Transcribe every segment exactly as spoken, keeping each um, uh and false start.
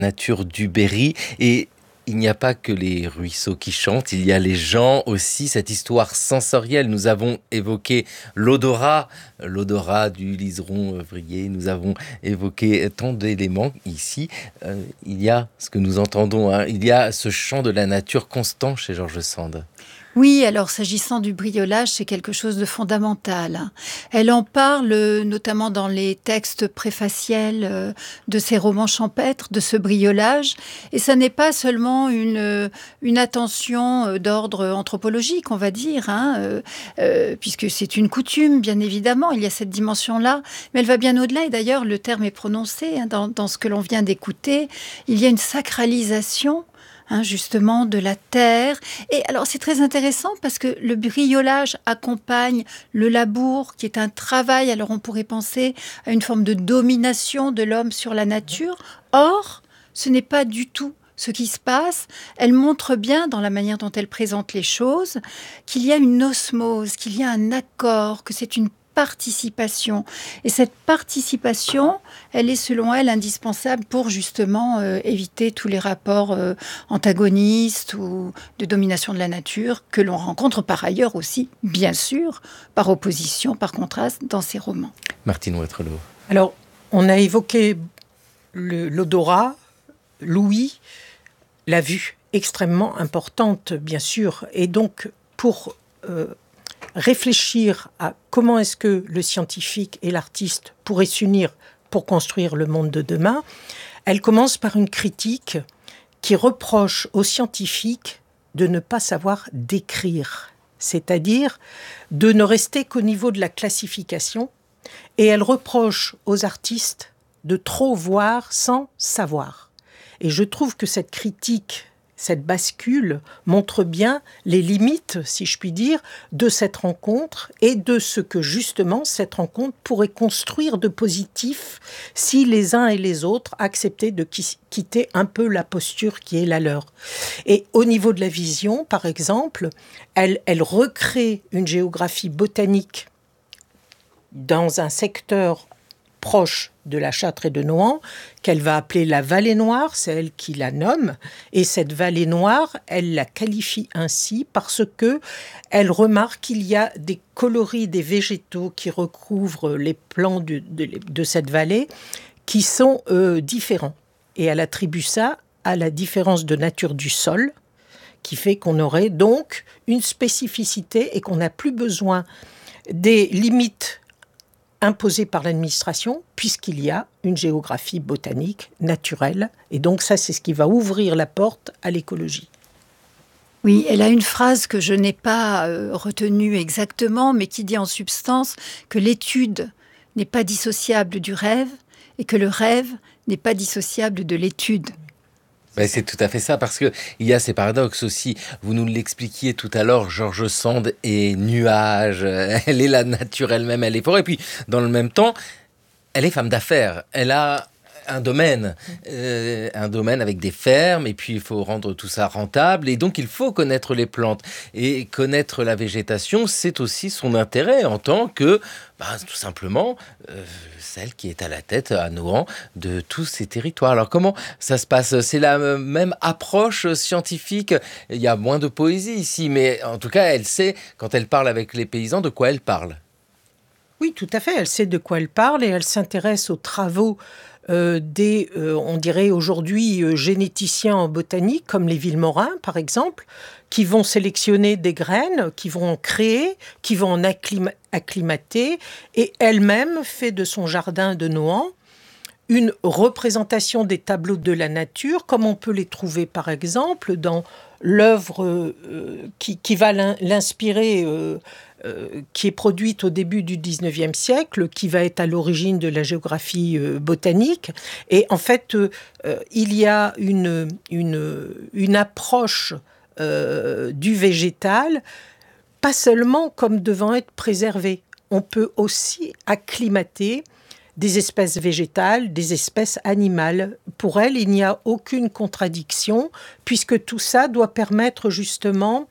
nature du Berry. Et il n'y a pas que les ruisseaux qui chantent, il y a les gens aussi, cette histoire sensorielle. Nous avons évoqué l'odorat, l'odorat du liseron vrillé. Nous avons évoqué tant d'éléments ici. Euh, il y a ce que nous entendons, hein, il y a ce chant de la nature constant chez George Sand. Oui, alors s'agissant du briolage, c'est quelque chose de fondamental. Elle en parle euh, notamment dans les textes préfaciels euh, de ses romans champêtres, de ce briolage. Et ça n'est pas seulement une, euh, une attention euh, d'ordre anthropologique, on va dire, hein, euh, euh, puisque c'est une coutume, bien évidemment, il y a cette dimension-là. Mais elle va bien au-delà, et d'ailleurs le terme est prononcé hein, dans, dans ce que l'on vient d'écouter. Il y a une sacralisation Hein, justement, de la terre. Et alors, c'est très intéressant parce que le briolage accompagne le labour, qui est un travail. Alors, on pourrait penser à une forme de domination de l'homme sur la nature. Or, ce n'est pas du tout ce qui se passe. Elle montre bien, dans la manière dont elle présente les choses, qu'il y a une osmose, qu'il y a un accord, que c'est une participation. Et cette participation, elle est selon elle indispensable pour justement euh, éviter tous les rapports euh, antagonistes ou de domination de la nature que l'on rencontre par ailleurs aussi, bien sûr, par opposition, par contraste, dans ces romans. Martine Waterloo. Alors, on a évoqué le, l'odorat, l'ouïe, la vue, extrêmement importante, bien sûr. Et donc, pour euh, réfléchir à comment est-ce que le scientifique et l'artiste pourraient s'unir pour construire le monde de demain, elle commence par une critique qui reproche aux scientifiques de ne pas savoir décrire, c'est-à-dire de ne rester qu'au niveau de la classification, et elle reproche aux artistes de trop voir sans savoir. Et je trouve que cette critique, cette bascule montre bien les limites, si je puis dire, de cette rencontre et de ce que justement cette rencontre pourrait construire de positif si les uns et les autres acceptaient de quitter un peu la posture qui est la leur. Et au niveau de la vision, par exemple, elle, elle recrée une géographie botanique dans un secteur proche de la Châtre et de Nohant, qu'elle va appeler la vallée noire, c'est elle qui la nomme, et cette vallée noire, elle la qualifie ainsi parce que elle remarque qu'il y a des coloris des végétaux qui recouvrent les plans de, de, de cette vallée qui sont euh, différents. Et elle attribue ça à la différence de nature du sol, qui fait qu'on aurait donc une spécificité et qu'on n'a plus besoin des limites imposée par l'administration, puisqu'il y a une géographie botanique naturelle. Et donc ça, c'est ce qui va ouvrir la porte à l'écologie. Oui, elle a une phrase que je n'ai pas euh, retenue exactement, mais qui dit en substance que l'étude n'est pas dissociable du rêve et que le rêve n'est pas dissociable de l'étude. Ben c'est tout à fait ça, parce qu'il y a ces paradoxes aussi. Vous nous l'expliquiez tout à l'heure, George Sand est nuage, elle est la nature elle-même, elle est forêt. Et puis, dans le même temps, elle est femme d'affaires. Elle a un domaine, euh, un domaine avec des fermes, et puis il faut rendre tout ça rentable, et donc il faut connaître les plantes. Et connaître la végétation, c'est aussi son intérêt en tant que, ben, tout simplement, euh, celle qui est à la tête, à Nohant, de tous ces territoires. Alors comment ça se passe ? C'est la même approche scientifique. Il y a moins de poésie ici, mais en tout cas, elle sait, quand elle parle avec les paysans, de quoi elle parle. Oui, tout à fait. Elle sait de quoi elle parle et elle s'intéresse aux travaux euh, des, euh, on dirait aujourd'hui, euh, généticiens en botanique, comme les Villemorins, par exemple, qui vont sélectionner des graines, qui vont en créer, qui vont en acclim- acclimater, et elle-même fait de son jardin de Nohant une représentation des tableaux de la nature, comme on peut les trouver, par exemple, dans l'œuvre euh, qui, qui va l'inspirer, euh, euh, qui est produite au début du dix-neuvième siècle, qui va être à l'origine de la géographie euh, botanique. Et en fait, euh, il y a une, une, une approche euh, du végétal, pas seulement comme devant être préservé. On peut aussi acclimater des espèces végétales, des espèces animales. Pour elle, il n'y a aucune contradiction, puisque tout ça doit permettre justement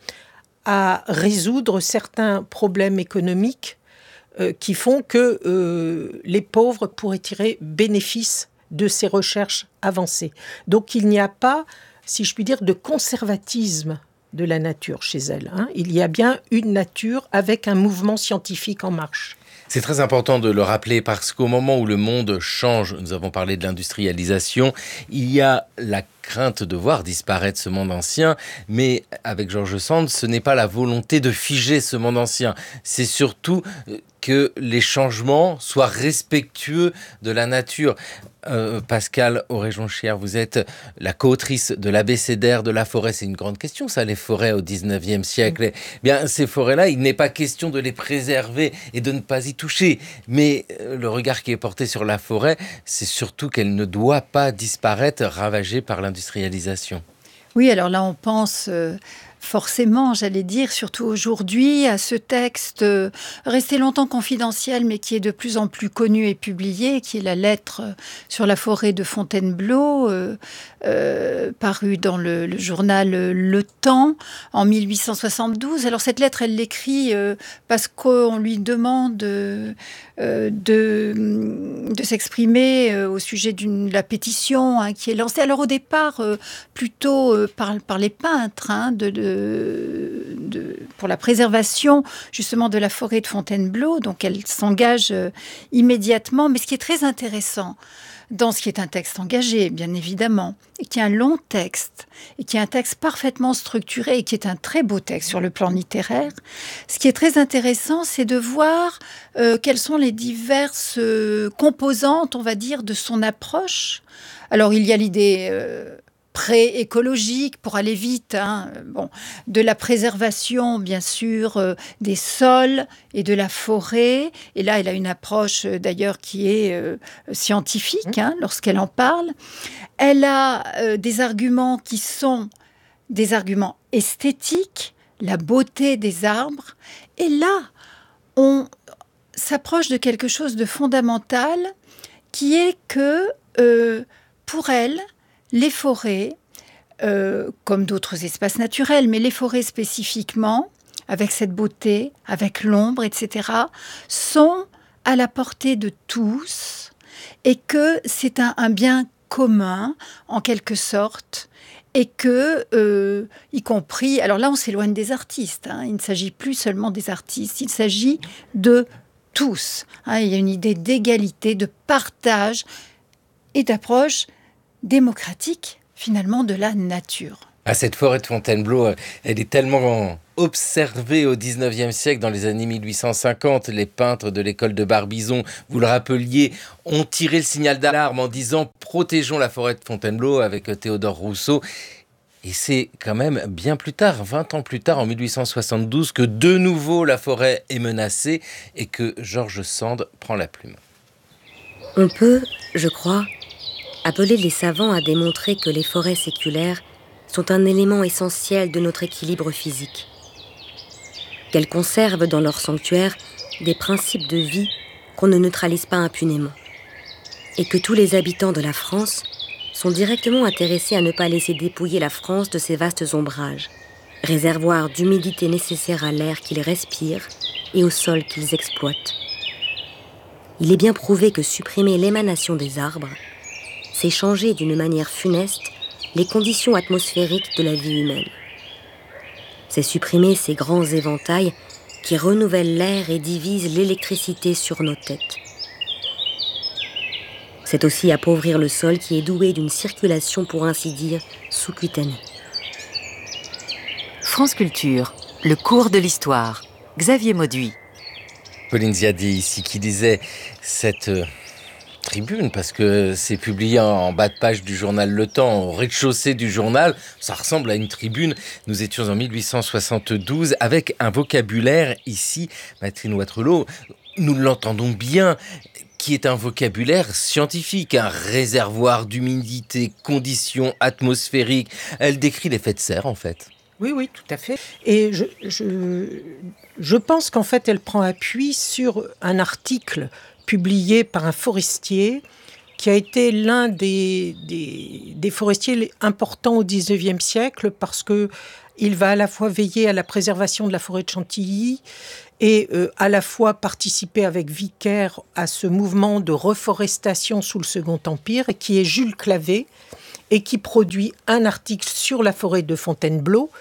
à résoudre certains problèmes économiques euh, qui font que euh, les pauvres pourraient tirer bénéfice de ces recherches avancées. Donc il n'y a pas, si je puis dire, de conservatisme de la nature chez elle. Hein. Il y a bien une nature avec un mouvement scientifique en marche. C'est très important de le rappeler parce qu'au moment où le monde change, nous avons parlé de l'industrialisation, il y a la crainte de voir disparaître ce monde ancien, mais avec George Sand, ce n'est pas la volonté de figer ce monde ancien, c'est surtout que les changements soient respectueux de la nature. Euh, Pascale Auré-Jonchière, vous êtes la co-autrice de l'abécédaire de la forêt. C'est une grande question, ça, les forêts au dix-neuvième siècle. Eh bien, ces forêts-là, il n'est pas question de les préserver et de ne pas y toucher. Mais euh, le regard qui est porté sur la forêt, c'est surtout qu'elle ne doit pas disparaître, ravagée par l'industrialisation. Oui, alors là, on pense... Euh... Forcément, j'allais dire, surtout aujourd'hui, à ce texte euh, resté longtemps confidentiel, mais qui est de plus en plus connu et publié, qui est la lettre sur la forêt de Fontainebleau, euh, euh, parue dans le, le journal Le Temps en mille huit cent soixante-douze. Alors cette lettre, elle l'écrit euh, parce qu'on lui demande euh, de, de s'exprimer euh, au sujet de la pétition hein, qui est lancée. Alors au départ, euh, plutôt euh, par, par les peintres, hein, de, de De, de, pour la préservation justement de la forêt de Fontainebleau. Donc elle s'engage euh, immédiatement. Mais ce qui est très intéressant dans ce qui est un texte engagé, bien évidemment, et qui est un long texte, et qui est un texte parfaitement structuré, et qui est un très beau texte sur le plan littéraire, ce qui est très intéressant, c'est de voir euh, quelles sont les diverses euh, composantes, on va dire, de son approche. Alors il y a l'idée... Euh, pré-écologique, pour aller vite, hein, bon, de la préservation, bien sûr, euh, des sols et de la forêt. Et là, elle a une approche, euh, d'ailleurs, qui est euh, scientifique, hein, lorsqu'elle en parle. Elle a euh, des arguments qui sont des arguments esthétiques, la beauté des arbres. Et là, on s'approche de quelque chose de fondamental, qui est que, euh, pour elle, les forêts, euh, comme d'autres espaces naturels, mais les forêts spécifiquement, avec cette beauté, avec l'ombre, et cetera, sont à la portée de tous et que c'est un, un bien commun, en quelque sorte, et que, euh, y compris... Alors là, on s'éloigne des artistes. Hein, il ne s'agit plus seulement des artistes, il s'agit de tous. Hein, il y a une idée d'égalité, de partage et d'approche démocratique, finalement, de la nature. Ah, cette forêt de Fontainebleau, elle est tellement observée au dix-neuvième siècle, dans les années mille huit cent cinquante. Les peintres de l'école de Barbizon, vous le rappeliez, ont tiré le signal d'alarme en disant « Protégeons la forêt de Fontainebleau » avec Théodore Rousseau. Et c'est quand même bien plus tard, vingt ans plus tard, en mille huit cent soixante-douze, que de nouveau la forêt est menacée et que George Sand prend la plume. On peut, je crois, appeler les savants à démontrer que les forêts séculaires sont un élément essentiel de notre équilibre physique. Qu'elles conservent dans leur sanctuaire des principes de vie qu'on ne neutralise pas impunément. Et que tous les habitants de la France sont directement intéressés à ne pas laisser dépouiller la France de ses vastes ombrages, réservoirs d'humidité nécessaires à l'air qu'ils respirent et au sol qu'ils exploitent. Il est bien prouvé que supprimer l'émanation des arbres, c'est changer d'une manière funeste les conditions atmosphériques de la vie humaine. C'est supprimer ces grands éventails qui renouvellent l'air et divisent l'électricité sur nos têtes. C'est aussi appauvrir le sol qui est doué d'une circulation, pour ainsi dire, sous-cutanée. France Culture, le cours de l'histoire. Xavier Mauduit. Pauline Ziadé ici qui disait cette tribune, parce que c'est publié en bas de page du journal Le Temps, au rez-de-chaussée du journal, ça ressemble à une tribune. Nous étions en mille huit cent soixante-douze avec un vocabulaire ici, Mathilde Watrelot, nous l'entendons bien, qui est un vocabulaire scientifique, un réservoir d'humidité, conditions atmosphériques. Elle décrit l'effet de serre en fait. Oui, oui, tout à fait. Et je, je, je pense qu'en fait, elle prend appui sur un article publié par un forestier qui a été l'un des, des, des forestiers importants au dix-neuvième siècle parce qu'il va à la fois veiller à la préservation de la forêt de Chantilly et euh, à la fois participé avec Vicaire à ce mouvement de reforestation sous le Second Empire, et qui est Jules Clavé, et qui produit un article sur la forêt de Fontainebleau,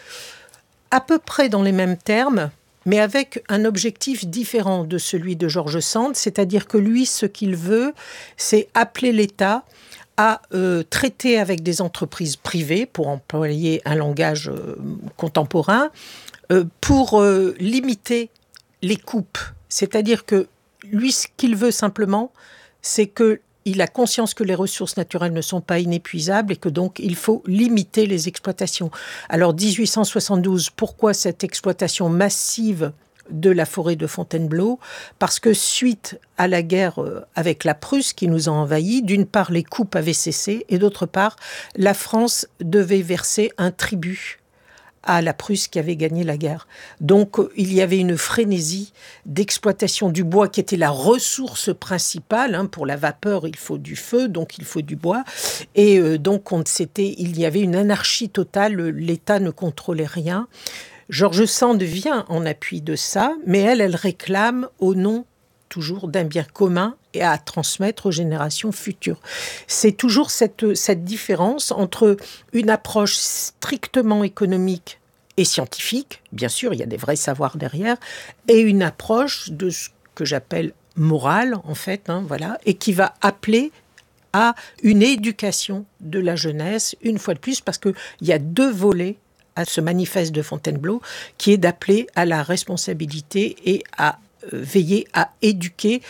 à peu près dans les mêmes termes, mais avec un objectif différent de celui de George Sand, c'est-à-dire que lui, ce qu'il veut, c'est appeler l'État à euh, traiter avec des entreprises privées, pour employer un langage euh, contemporain, euh, pour euh, limiter les coupes. C'est-à-dire que lui, ce qu'il veut simplement, c'est qu'il a conscience que les ressources naturelles ne sont pas inépuisables et que donc il faut limiter les exploitations. Alors dix-huit cent soixante-douze, pourquoi cette exploitation massive de la forêt de Fontainebleau? Parce que suite à la guerre avec la Prusse qui nous a envahis, d'une part les coupes avaient cessé et d'autre part la France devait verser un tribut à la Prusse qui avait gagné la guerre. Donc il y avait une frénésie d'exploitation du bois qui était la ressource principale. Hein, pour la vapeur, il faut du feu, donc il faut du bois. Et euh, donc on, c'était, il y avait une anarchie totale, l'État ne contrôlait rien. George Sand vient en appui de ça, mais elle, elle réclame au nom toujours d'un bien commun et à transmettre aux générations futures. C'est toujours cette, cette différence entre une approche strictement économique et scientifique, bien sûr, il y a des vrais savoirs derrière, et une approche de ce que j'appelle morale, en fait, hein, voilà, et qui va appeler à une éducation de la jeunesse, une fois de plus, parce qu'il y a deux volets à ce manifeste de Fontainebleau, qui est d'appeler à la responsabilité et à euh, veiller à éduquer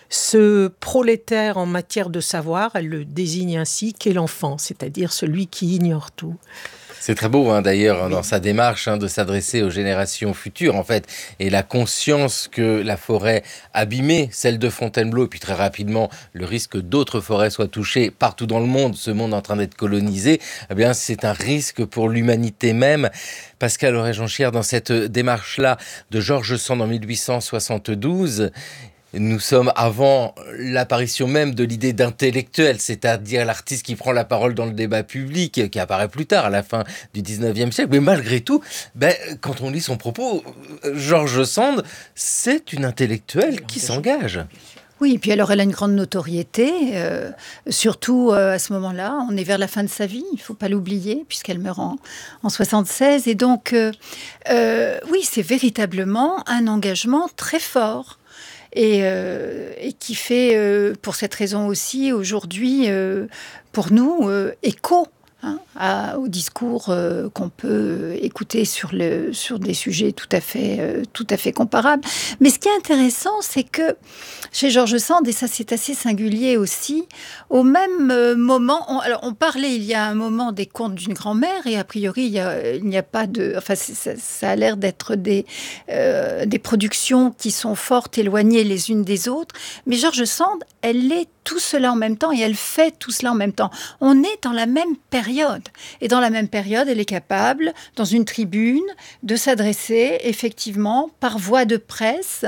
ce prolétaire en matière de savoir. Elle le désigne ainsi, qu'est l'enfant, c'est-à-dire celui qui ignore tout. C'est très beau, hein, d'ailleurs, dans sa démarche, hein, de s'adresser aux générations futures, en fait, et la conscience que la forêt abîmée, celle de Fontainebleau, et puis très rapidement, le risque que d'autres forêts soient touchées partout dans le monde, ce monde en train d'être colonisé, eh bien, c'est un risque pour l'humanité même. Pascal Auret-Jonchière, dans cette démarche-là de George Sand en mille huit cent soixante-douze, nous sommes avant l'apparition même de l'idée d'intellectuel, c'est-à-dire l'artiste qui prend la parole dans le débat public, qui apparaît plus tard, à la fin du dix-neuvième siècle. Mais malgré tout, ben, quand on lit son propos, George Sand, c'est une intellectuelle qui s'engage. Oui, et puis alors elle a une grande notoriété, euh, surtout euh, à ce moment-là, on est vers la fin de sa vie, il ne faut pas l'oublier, puisqu'elle meurt en, en soixante-seize. Et donc, euh, euh, oui, c'est véritablement un engagement très fort. Et, euh, et qui fait, euh, pour cette raison aussi, aujourd'hui, euh, pour nous, euh, écho hein, à, au discours euh, qu'on peut écouter sur, le, sur des sujets tout à fait, euh, tout à fait comparables. Mais ce qui est intéressant, c'est que chez George Sand, et ça c'est assez singulier aussi, au même euh, moment, on, alors on parlait il y a un moment des contes d'une grand-mère, et a priori il, y a, il n'y a pas de... Enfin, ça, ça a l'air d'être des, euh, des productions qui sont fort éloignées les unes des autres, mais George Sand, elle est tout cela en même temps, et elle fait tout cela en même temps. On est dans la même période, et dans la même période, elle est capable, dans une tribune, de s'adresser effectivement par voie de presse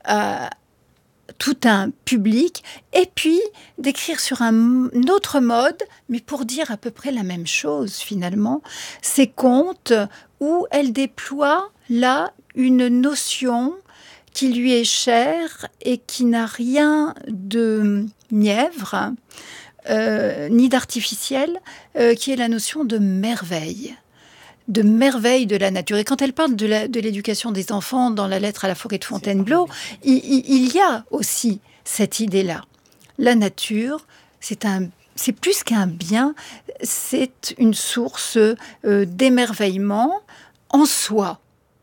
à tout un public, et puis d'écrire sur un autre mode, mais pour dire à peu près la même chose finalement, ces contes où elle déploie là une notion qui lui est chère et qui n'a rien de mièvre, euh, ni d'artificiel, euh, qui est la notion de merveille. de merveille de la nature. Et quand elle parle de, la, de l'éducation des enfants dans la lettre à la forêt de Fontainebleau, il, il, il y a aussi cette idée-là. La nature, c'est, un, c'est plus qu'un bien, c'est une source euh, d'émerveillement en soi.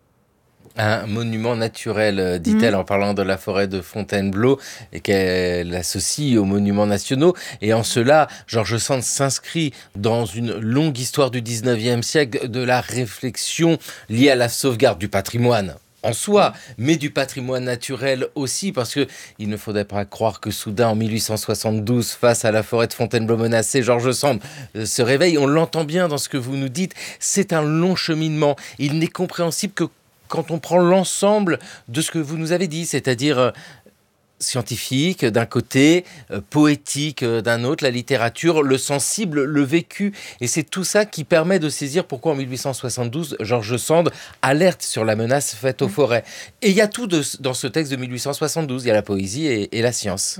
Un monument naturel, dit-elle, mmh. en parlant de la forêt de Fontainebleau, et qu'elle associe aux monuments nationaux. Et en cela, George Sand s'inscrit dans une longue histoire du dix-neuvième siècle de la réflexion liée à la sauvegarde du patrimoine en soi, mais du patrimoine naturel aussi, parce que il ne faudrait pas croire que soudain, en mille huit cent soixante-douze, face à la forêt de Fontainebleau menacée, George Sand euh, se réveille. On l'entend bien dans ce que vous nous dites. C'est un long cheminement. Il n'est compréhensible que quand on prend l'ensemble de ce que vous nous avez dit, c'est-à-dire scientifique d'un côté, euh, poétique euh, d'un autre, la littérature, le sensible, le vécu. Et c'est tout ça qui permet de saisir pourquoi en dix-huit cent soixante-douze, George Sand alerte sur la menace faite aux forêts. Et il y a tout de, dans ce texte de dix-huit cent soixante-douze, il y a la poésie et, et la science.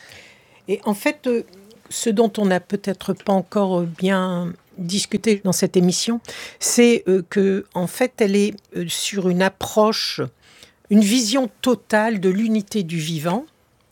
Et en fait, euh, ce dont on n'a peut-être pas encore bien discuté dans cette émission, c'est euh, que en fait, elle est euh, sur une approche, une vision totale de l'unité du vivant,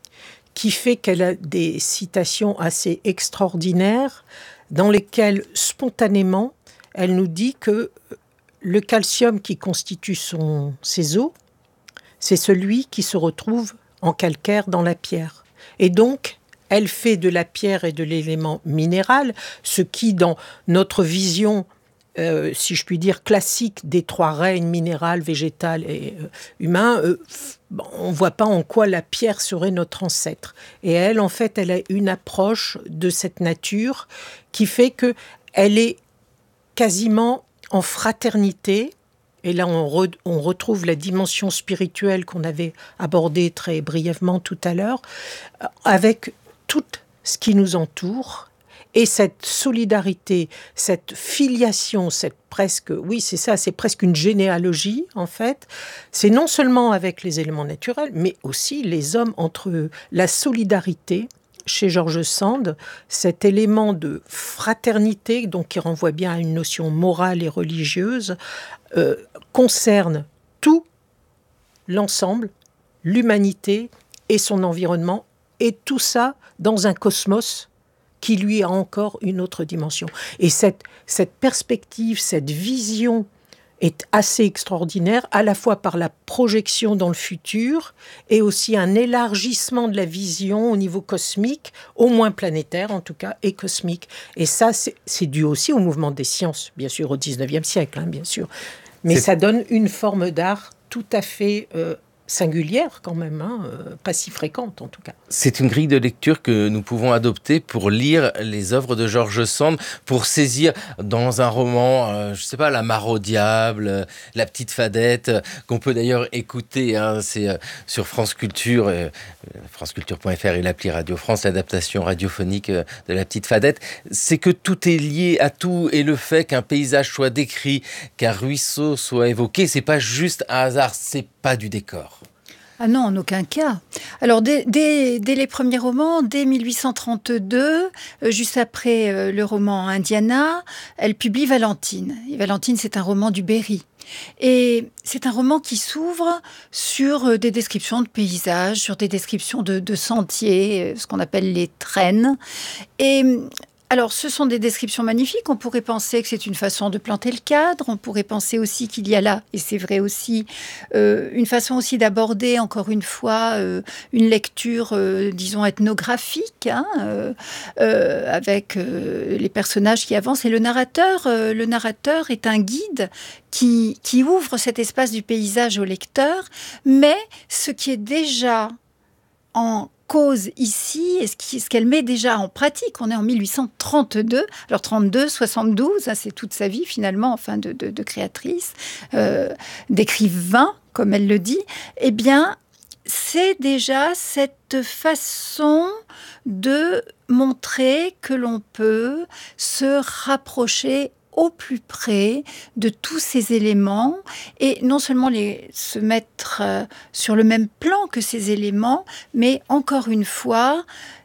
qui fait qu'elle a des citations assez extraordinaires, dans lesquelles, spontanément, elle nous dit que le calcium qui constitue son, ses os, c'est celui qui se retrouve en calcaire dans la pierre. Et donc, elle fait de la pierre et de l'élément minéral, ce qui, dans notre vision, euh, si je puis dire, classique des trois règnes, minéral, végétal et euh, humain, euh, on ne voit pas en quoi la pierre serait notre ancêtre. Et elle, en fait, elle a une approche de cette nature qui fait qu'elle est quasiment en fraternité. Et là, on, re, on retrouve la dimension spirituelle qu'on avait abordée très brièvement tout à l'heure, avec tout ce qui nous entoure, et cette solidarité, cette filiation, cette presque, oui, c'est ça, c'est presque une généalogie, en fait. C'est non seulement avec les éléments naturels, mais aussi les hommes entre eux. La solidarité, chez George Sand, cet élément de fraternité, donc qui renvoie bien à une notion morale et religieuse, euh, concerne tout l'ensemble, l'humanité et son environnement, et tout ça dans un cosmos qui lui a encore une autre dimension. Et cette, cette perspective, cette vision est assez extraordinaire, à la fois par la projection dans le futur et aussi un élargissement de la vision au niveau cosmique, au moins planétaire en tout cas, et cosmique. Et ça, c'est, c'est dû aussi au mouvement des sciences, bien sûr, au dix-neuvième siècle, hein, bien sûr. Mais c'est... ça donne une forme d'art tout à fait euh, singulière quand même, hein, euh, pas si fréquente en tout cas. C'est une grille de lecture que nous pouvons adopter pour lire les œuvres de George Sand, pour saisir dans un roman, euh, je sais pas, La Mare au diable, euh, La Petite Fadette, euh, qu'on peut d'ailleurs écouter, hein, c'est euh, sur France Culture, euh, franceculture point f r et l'appli Radio France, l'adaptation radiophonique euh, de La Petite Fadette. C'est que tout est lié à tout, et le fait qu'un paysage soit décrit, qu'un ruisseau soit évoqué, c'est pas juste un hasard, c'est pas du décor. Ah non, en aucun cas. Alors, dès, dès, dès les premiers romans, dès dix-huit cent trente-deux, euh, juste après euh, le roman Indiana, elle publie Valentine. Et Valentine, c'est un roman du Berry. Et c'est un roman qui s'ouvre sur euh, des descriptions de paysages, sur des descriptions de, de sentiers, euh, ce qu'on appelle les traînes. Et... alors, ce sont des descriptions magnifiques. On pourrait penser que c'est une façon de planter le cadre. On pourrait penser aussi qu'il y a là, et c'est vrai aussi, euh, une façon aussi d'aborder, encore une fois, euh, une lecture, euh, disons, ethnographique, hein, euh, euh, avec euh, les personnages qui avancent. Et le narrateur, euh, le narrateur est un guide qui, qui ouvre cet espace du paysage au lecteur. Mais ce qui est déjà en cause ici, et ce, qui, ce qu'elle met déjà en pratique. On est en dix-huit cent trente-deux, alors trente-deux, soixante-douze, hein, c'est toute sa vie finalement, enfin de, de, de créatrice, euh, d'écrivain, comme elle le dit. Eh bien, c'est déjà cette façon de montrer que l'on peut se rapprocher au plus près de tous ces éléments, et non seulement les, se mettre euh, sur le même plan que ces éléments, mais encore une fois,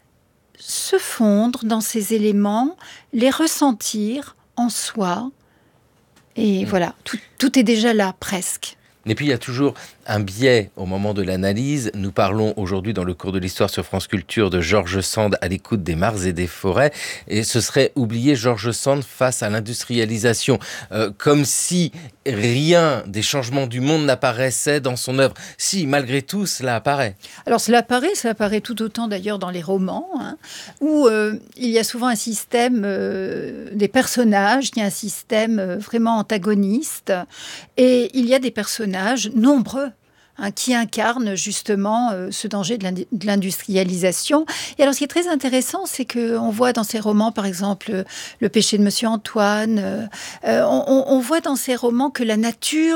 se fondre dans ces éléments, les ressentir en soi. Et mmh. voilà, tout, tout est déjà là, presque. Et puis il y a toujours un biais au moment de l'analyse. Nous parlons aujourd'hui dans le cours de l'histoire sur France Culture de George Sand à l'écoute des mares et des forêts. Et ce serait oublier George Sand face à l'industrialisation. Euh, comme si rien des changements du monde n'apparaissait dans son œuvre. Si, malgré tout, cela apparaît. Alors cela apparaît, ça apparaît tout autant d'ailleurs dans les romans, hein, où euh, il y a souvent un système euh, des personnages, il y a un système euh, vraiment antagoniste. Et il y a des personnages nombreux, hein, qui incarnent justement euh, ce danger de, l'indu- de l'industrialisation. Et alors, ce qui est très intéressant, c'est qu'on voit dans ces romans, par exemple, euh, Le péché de Monsieur Antoine, euh, euh, on, on voit dans ces romans que la nature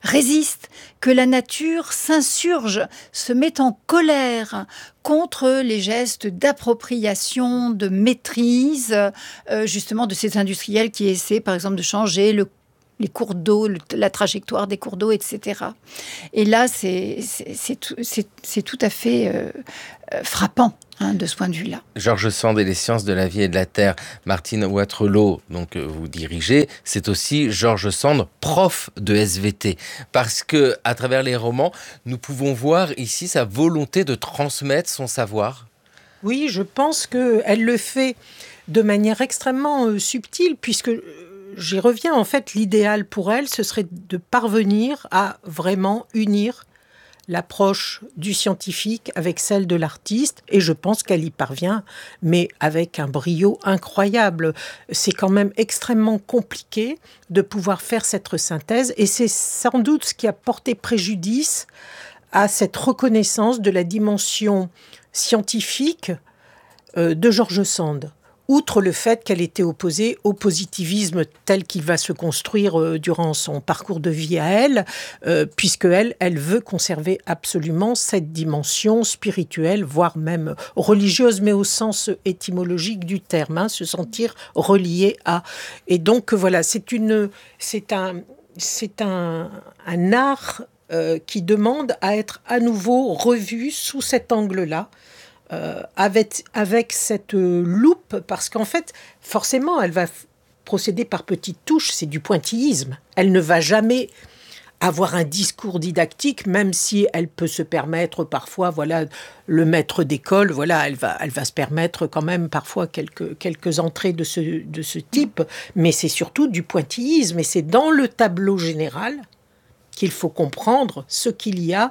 résiste, que la nature s'insurge, se met en colère contre les gestes d'appropriation, de maîtrise, euh, justement de ces industriels qui essaient par exemple de changer le les cours d'eau, le, la trajectoire des cours d'eau, et cetera. Et là, c'est, c'est, c'est, tout, c'est, c'est tout à fait euh, euh, frappant hein, de ce point de vue-là. George Sand et les sciences de la vie et de la terre, Martine Waterloo, donc euh, vous dirigez, c'est aussi George Sand, prof de S V T. Parce que à travers les romans, nous pouvons voir ici sa volonté de transmettre son savoir. Oui, je pense qu'elle le fait de manière extrêmement euh, subtile, puisque... Euh, J'y reviens, en fait, l'idéal pour elle, ce serait de parvenir à vraiment unir l'approche du scientifique avec celle de l'artiste, et je pense qu'elle y parvient, mais avec un brio incroyable. C'est quand même extrêmement compliqué de pouvoir faire cette synthèse, et c'est sans doute ce qui a porté préjudice à cette reconnaissance de la dimension scientifique euh, de George Sand. Outre le fait qu'elle était opposée au positivisme tel qu'il va se construire euh, durant son parcours de vie à elle, euh, puisque elle, elle veut conserver absolument cette dimension spirituelle, voire même religieuse, mais au sens étymologique du terme, hein, se sentir relié à. Et donc voilà, c'est une, c'est un, c'est un, un art euh, qui demande à être à nouveau revu sous cet angle-là. Euh, avec, avec cette loupe, parce qu'en fait, forcément, elle va f- procéder par petites touches, c'est du pointillisme. Elle ne va jamais avoir un discours didactique, même si elle peut se permettre parfois, voilà, le maître d'école, voilà, elle va, elle va se permettre quand même parfois quelques, quelques entrées de ce, de ce type, mais c'est surtout du pointillisme, et c'est dans le tableau général qu'il faut comprendre ce qu'il y a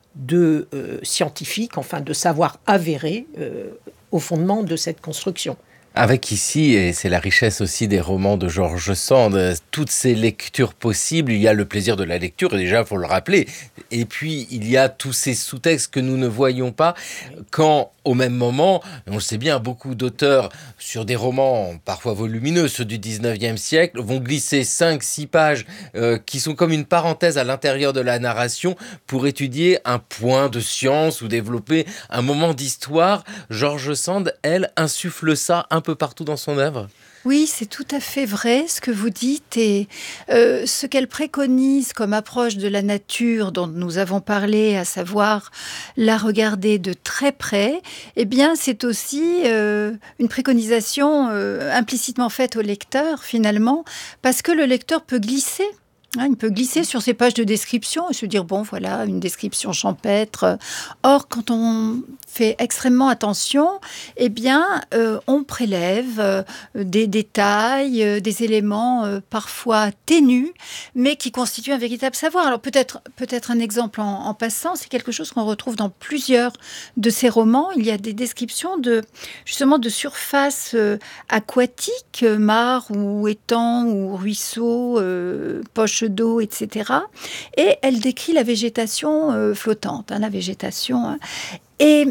de euh, scientifique, enfin de savoir avéré euh, au fondement de cette construction. Avec ici, et c'est la richesse aussi des romans de George Sand, toutes ces lectures possibles, il y a le plaisir de la lecture, et déjà, il faut le rappeler, et puis il y a tous ces sous-textes que nous ne voyons pas, quand, au même moment, on le sait bien, beaucoup d'auteurs, sur des romans parfois volumineux, ceux du dix-neuvième siècle, vont glisser cinq six pages euh, qui sont comme une parenthèse à l'intérieur de la narration pour étudier un point de science ou développer un moment d'histoire. George Sand, elle, insuffle ça un peu partout dans son œuvre. Oui, c'est tout à fait vrai ce que vous dites, et euh, ce qu'elle préconise comme approche de la nature dont nous avons parlé, à savoir la regarder de très près, eh bien c'est aussi euh, une préconisation euh, implicitement faite au lecteur finalement, parce que le lecteur peut glisser. Hein, il peut glisser sur ces pages de description et se dire, bon, voilà, une description champêtre. Or, quand on fait extrêmement attention, eh bien, euh, on prélève euh, des détails, euh, des éléments euh, parfois ténus, mais qui constituent un véritable savoir. Alors, peut-être, peut-être un exemple en, en passant, c'est quelque chose qu'on retrouve dans plusieurs de ces romans. Il y a des descriptions de, justement, de surfaces euh, aquatiques, euh, mares ou étangs ou ruisseaux, euh, poches d'eau, et cetera. Et elle décrit la végétation euh, flottante, hein, la végétation. Hein. Et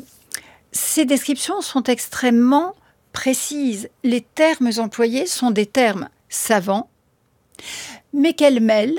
ces descriptions sont extrêmement précises. Les termes employés sont des termes savants, mais qu'elle mêle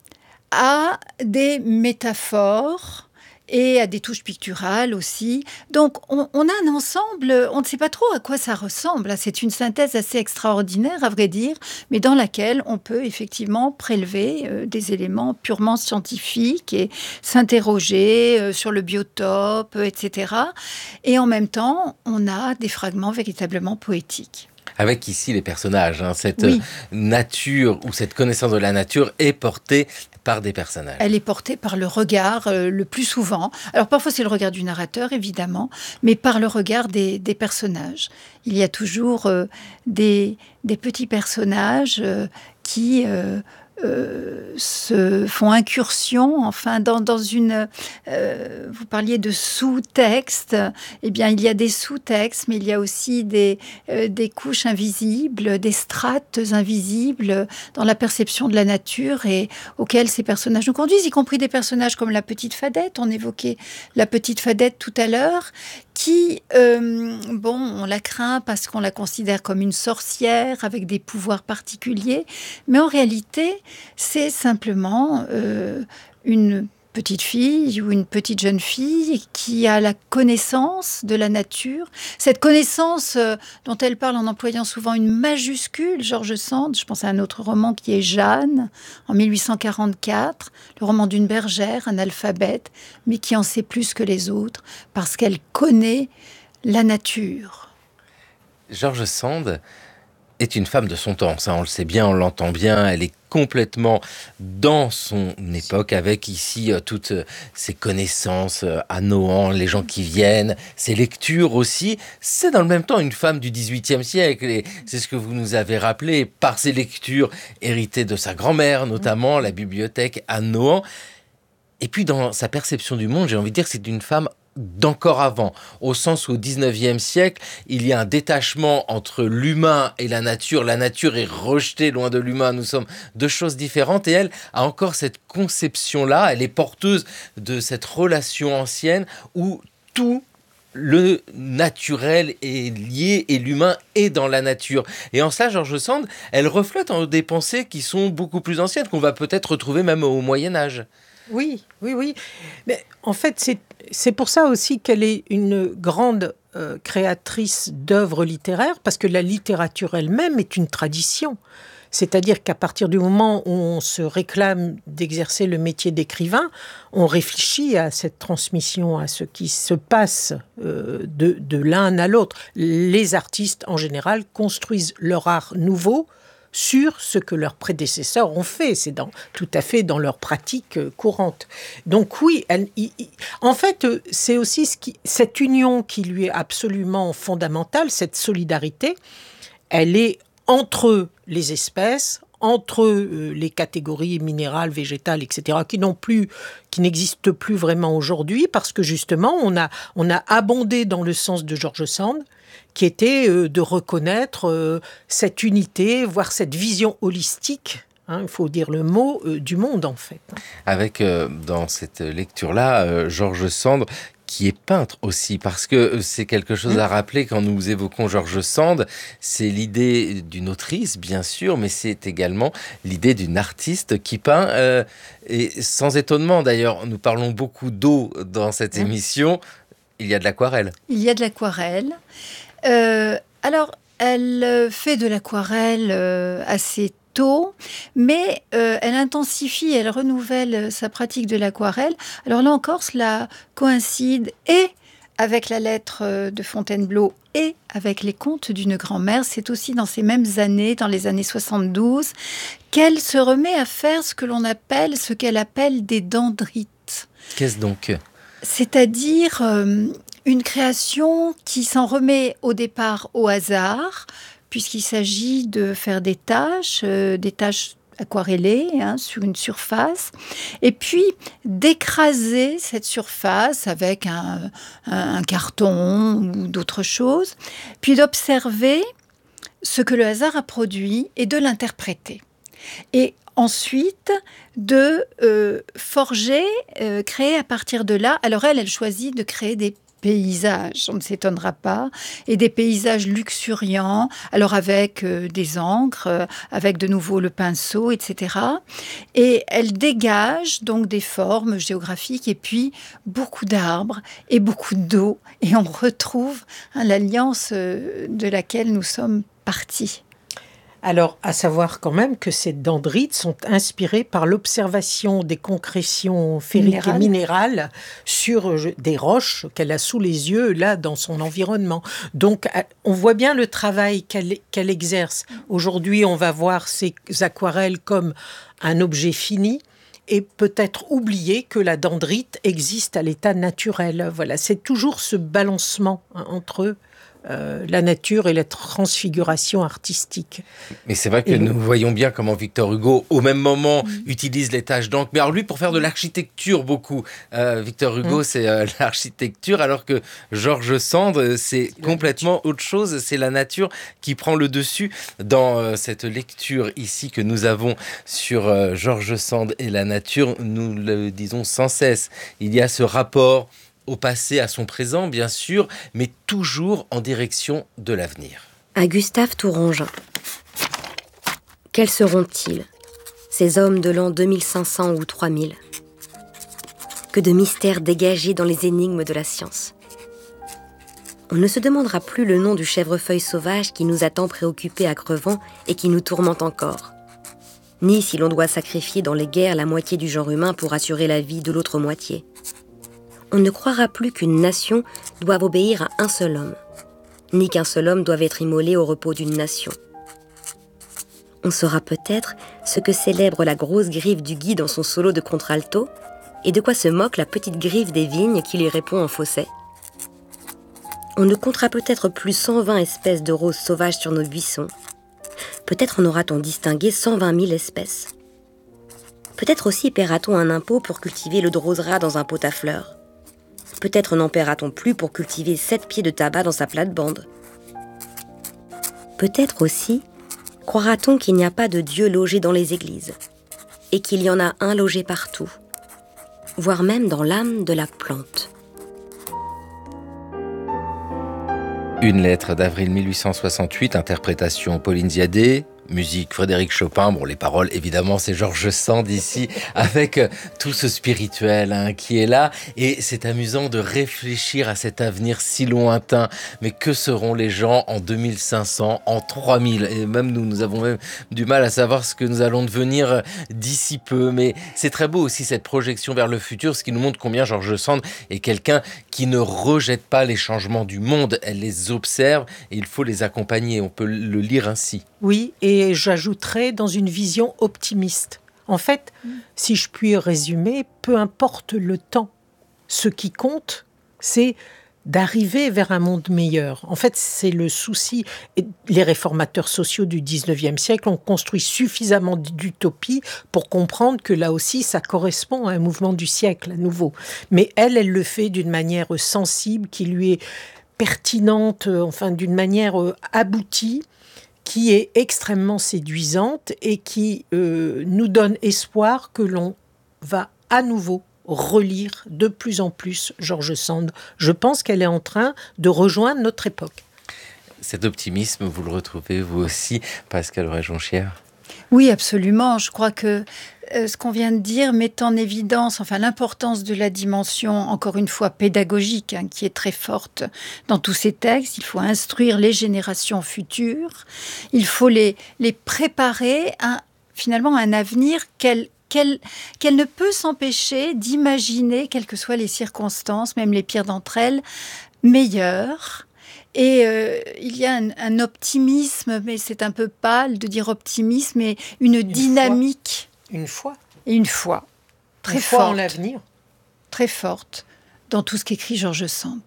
à des métaphores et à des touches picturales aussi. Donc, on, on a un ensemble, on ne sait pas trop à quoi ça ressemble. C'est une synthèse assez extraordinaire, à vrai dire, mais dans laquelle on peut effectivement prélever euh, des éléments purement scientifiques et s'interroger euh, sur le biotope, et cetera. Et en même temps, on a des fragments véritablement poétiques. Avec ici les personnages, hein, cette oui. nature ou cette connaissance de la nature est portée par des personnages. Elle est portée par le regard euh, le plus souvent. Alors parfois c'est le regard du narrateur évidemment, mais par le regard des, des personnages. Il y a toujours euh, des, des petits personnages euh, qui euh, euh, se font incursion, enfin dans, dans une... Euh, vous parliez de sous-texte, eh bien il y a des sous-textes, mais il y a aussi des, euh, des couches invisibles, des strates invisibles dans la perception de la nature et auxquelles ces personnages nous conduisent, y compris des personnages comme la petite Fadette, on évoquait la petite Fadette tout à l'heure, qui, euh, bon, on la craint parce qu'on la considère comme une sorcière avec des pouvoirs particuliers, mais en réalité, c'est simplement euh, une petite fille ou une petite jeune fille qui a la connaissance de la nature. Cette connaissance euh, dont elle parle en employant souvent une majuscule, George Sand, je pense à un autre roman qui est Jeanne, en mille huit cent quarante-quatre, le roman d'une bergère, un alphabète, mais qui en sait plus que les autres parce qu'elle connaît la nature. George Sand est une femme de son temps, ça on le sait bien, on l'entend bien, elle est complètement dans son époque avec ici euh, toutes euh, ses connaissances euh, à Nohant, les gens qui viennent, ses lectures aussi. C'est dans le même temps une femme du dix-huitième siècle et c'est ce que vous nous avez rappelé par ses lectures héritées de sa grand-mère, notamment la bibliothèque à Nohant. Et puis dans sa perception du monde, j'ai envie de dire que c'est une femme d'encore avant, au sens où au dix-neuvième siècle, il y a un détachement entre l'humain et la nature. La nature est rejetée loin de l'humain, nous sommes deux choses différentes et elle a encore cette conception-là, elle est porteuse de cette relation ancienne où tout le naturel est lié et l'humain est dans la nature. Et en cela, George Sand, elle reflète des pensées qui sont beaucoup plus anciennes, qu'on va peut-être retrouver même au Moyen-Âge. Oui, oui, oui. Mais en fait, c'est, c'est pour ça aussi qu'elle est une grande euh, créatrice d'œuvres littéraires, parce que la littérature elle-même est une tradition. C'est-à-dire qu'à partir du moment où on se réclame d'exercer le métier d'écrivain, on réfléchit à cette transmission, à ce qui se passe euh, de, de l'un à l'autre. Les artistes, en général, construisent leur art nouveau sur ce que leurs prédécesseurs ont fait. C'est dans, tout à fait dans leur pratique euh, courante. Donc oui, elle, il, il, en fait, euh, c'est aussi ce qui, cette union qui lui est absolument fondamentale, cette solidarité, elle est entre les espèces, entre euh, les catégories minérales, végétales, et cetera, qui n'ont plus, qui n'existent plus vraiment aujourd'hui, parce que justement, on a, on a abondé dans le sens de George Sand, qui était euh, de reconnaître euh, cette unité, voire cette vision holistique, hein, il faut dire le mot, euh, du monde en fait. Avec, euh, dans cette lecture-là, euh, George Sand, qui est peintre aussi, parce que c'est quelque chose à rappeler quand nous évoquons George Sand, c'est l'idée d'une autrice, bien sûr, mais c'est également l'idée d'une artiste qui peint, euh, et sans étonnement d'ailleurs, nous parlons beaucoup d'eau dans cette émission, il y a de l'aquarelle. Il y a de l'aquarelle. Euh, alors, elle fait de l'aquarelle euh, assez tôt, mais euh, elle intensifie, elle renouvelle sa pratique de l'aquarelle. Alors là encore, cela coïncide et avec la lettre de Fontainebleau et avec les contes d'une grand-mère. C'est aussi dans ces mêmes années, dans les années soixante-douze, qu'elle se remet à faire ce que l'on appelle, ce qu'elle appelle des dendrites. Qu'est-ce donc ? C'est-à-dire euh, une création qui s'en remet au départ au hasard, puisqu'il s'agit de faire des taches, euh, des taches aquarellées hein, sur une surface, et puis d'écraser cette surface avec un, un, un carton ou d'autres choses, puis d'observer ce que le hasard a produit et de l'interpréter. Et ensuite, de euh, forger, euh, créer à partir de là. Alors elle, elle choisit de créer des paysages, on ne s'étonnera pas, et des paysages luxuriants, alors avec euh, des encres, euh, avec de nouveau le pinceau, et cetera. Et elle dégage donc des formes géographiques et puis beaucoup d'arbres et beaucoup d'eau. Et on retrouve hein, l'alliance euh, de laquelle nous sommes partis. Alors, à savoir quand même que ces dendrites sont inspirées par l'observation des concrétions ferriques Minéral. et minérales sur des roches qu'elle a sous les yeux, là, dans son environnement. Donc, on voit bien le travail qu'elle, qu'elle exerce. Aujourd'hui, on va voir ces aquarelles comme un objet fini, et peut-être oublier que la dendrite existe à l'état naturel. Voilà, c'est toujours ce balancement hein, entre Euh, la nature et la transfiguration artistique. Mais c'est vrai que et nous le... voyons bien comment Victor Hugo, au même moment, mmh. utilise les taches d'encre. Mais alors lui, pour faire de l'architecture, beaucoup. Euh, Victor Hugo, mmh. c'est euh, l'architecture, alors que George Sand, c'est, c'est complètement autre chose. C'est la nature qui prend le dessus dans euh, cette lecture ici que nous avons sur euh, George Sand et la nature. Nous le disons sans cesse. Il y a ce rapport au passé, à son présent, bien sûr, mais toujours en direction de l'avenir. À Gustave Tourangin. Quels seront-ils, ces hommes de l'an deux mille cinq cents ou trois mille? Que de mystères dégagés dans les énigmes de la science. On ne se demandera plus le nom du chèvrefeuille sauvage qui nous a tant préoccupés à Crevant et qui nous tourmente encore. Ni si l'on doit sacrifier dans les guerres la moitié du genre humain pour assurer la vie de l'autre moitié. On ne croira plus qu'une nation doive obéir à un seul homme, ni qu'un seul homme doive être immolé au repos d'une nation. On saura peut-être ce que célèbre la grosse griffe du Guy dans son solo de contralto et de quoi se moque la petite griffe des vignes qui lui répond en fausset. On ne comptera peut-être plus cent vingt espèces de roses sauvages sur nos buissons. Peut-être en aura-t-on distingué cent vingt mille espèces. Peut-être aussi paiera-t-on un impôt pour cultiver le drosera dans un pot à fleurs. Peut-être n'en paiera-t-on plus pour cultiver sept pieds de tabac dans sa plate-bande. Peut-être aussi croira-t-on qu'il n'y a pas de Dieu logé dans les églises, et qu'il y en a un logé partout, voire même dans l'âme de la plante. Une lettre d'avril mille huit cent soixante-huit, interprétation Pauline Ziadé, musique Frédéric Chopin. Bon, les paroles, évidemment, c'est George Sand ici, avec tout ce spirituel hein, qui est là. Et c'est amusant de réfléchir à cet avenir si lointain. Mais que seront les gens en deux mille cinq cents, en trois mille? Et même nous, nous avons même du mal à savoir ce que nous allons devenir d'ici peu. Mais c'est très beau aussi, cette projection vers le futur, ce qui nous montre combien George Sand est quelqu'un qui ne rejette pas les changements du monde. Elle les observe et il faut les accompagner. On peut le lire ainsi. Oui, et j'ajouterais dans une vision optimiste. En fait, mmh. si je puis résumer, peu importe le temps, ce qui compte, c'est d'arriver vers un monde meilleur. En fait, c'est le souci. Les réformateurs sociaux du dix-neuvième siècle ont construit suffisamment d'utopie pour comprendre que là aussi, ça correspond à un mouvement du siècle, à nouveau. Mais elle, elle le fait d'une manière sensible, qui lui est pertinente, enfin d'une manière aboutie, qui est extrêmement séduisante et qui euh, nous donne espoir que l'on va à nouveau relire de plus en plus George Sand. Je pense qu'elle est en train de rejoindre notre époque. Cet optimisme, vous le retrouvez vous aussi, Pascale Auret-Jonchière? Oui, absolument. Je crois que euh, ce qu'on vient de dire met en évidence enfin, l'importance de la dimension, encore une fois, pédagogique, hein, qui est très forte dans tous ces textes. Il faut instruire les générations futures. Il faut les, les préparer à, finalement, à un avenir qu'elles Qu'elle, qu'elle ne peut s'empêcher d'imaginer, quelles que soient les circonstances, même les pires d'entre elles, meilleures. Et euh, il y a un, un optimisme, mais c'est un peu pâle de dire optimisme, mais une, une dynamique. Foi. Une foi. Et une foi. Très une forte. Foi en l'avenir. Très forte dans tout ce qu'écrit George Sand.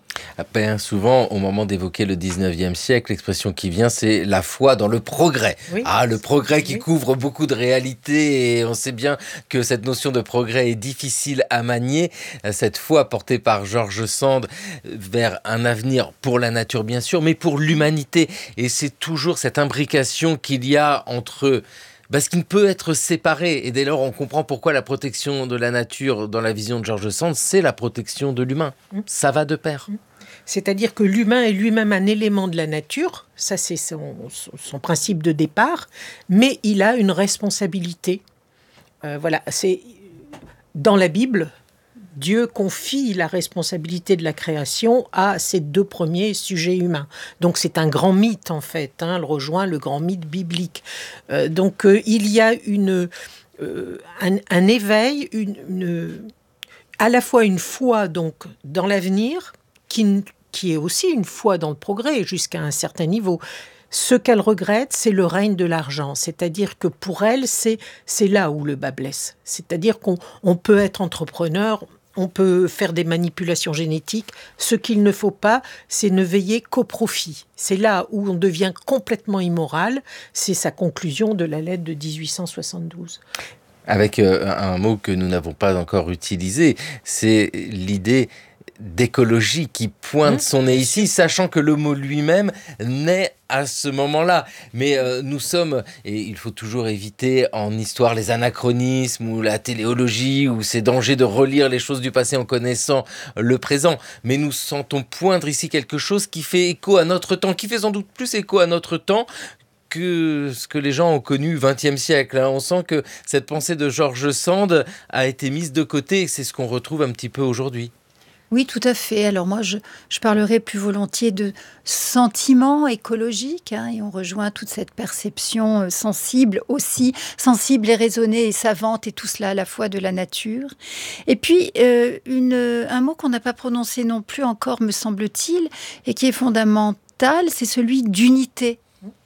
Ben, souvent, au moment d'évoquer le dix-neuvième siècle, l'expression qui vient, c'est la foi dans le progrès. Oui. Ah, le progrès qui oui. couvre beaucoup de réalités, et on sait bien que cette notion de progrès est difficile à manier. Cette foi portée par George Sand vers un avenir pour la nature, bien sûr, mais pour l'humanité. Et c'est toujours cette imbrication qu'il y a entre... Parce qu'il ne peut être séparé, et dès lors on comprend pourquoi la protection de la nature dans la vision de George Sand, c'est la protection de l'humain. Mmh. Ça va de pair. Mmh. C'est-à-dire que l'humain est lui-même un élément de la nature, ça c'est son, son principe de départ, mais il a une responsabilité. Euh, voilà, c'est dans la Bible, Dieu confie la responsabilité de la création à ces deux premiers sujets humains. Donc c'est un grand mythe en fait, hein, elle rejoint le grand mythe biblique. Euh, donc euh, il y a une, euh, un, un éveil, une, une, à la fois une foi donc, dans l'avenir, qui, qui est aussi une foi dans le progrès jusqu'à un certain niveau. Ce qu'elle regrette, c'est le règne de l'argent. C'est-à-dire que pour elle, c'est, c'est là où le bas blesse. C'est-à-dire qu'on on peut être entrepreneur, on peut faire des manipulations génétiques. Ce qu'il ne faut pas, c'est ne veiller qu'au profit. C'est là où on devient complètement immoral. C'est sa conclusion de la lettre de dix-huit cent soixante-douze. Avec euh, un mot que nous n'avons pas encore utilisé, c'est l'idée d'écologie qui pointe mmh. son nez ici, sachant que le mot lui-même naît à ce moment-là. Mais euh, nous sommes, et il faut toujours éviter en histoire les anachronismes ou la téléologie ou ces dangers de relire les choses du passé en connaissant le présent. Mais nous sentons poindre ici quelque chose qui fait écho à notre temps, qui fait sans doute plus écho à notre temps que ce que les gens ont connu au vingtième siècle. Hein. On sent que cette pensée de George Sand a été mise de côté et c'est ce qu'on retrouve un petit peu aujourd'hui. Oui, tout à fait. Alors moi, je, je parlerai plus volontiers de sentiment écologique, hein, et on rejoint toute cette perception euh, sensible aussi, sensible et raisonnée et savante, et tout cela à la fois de la nature. Et puis, euh, une, un mot qu'on n'a pas prononcé non plus encore, me semble-t-il, et qui est fondamental, c'est celui d'unité.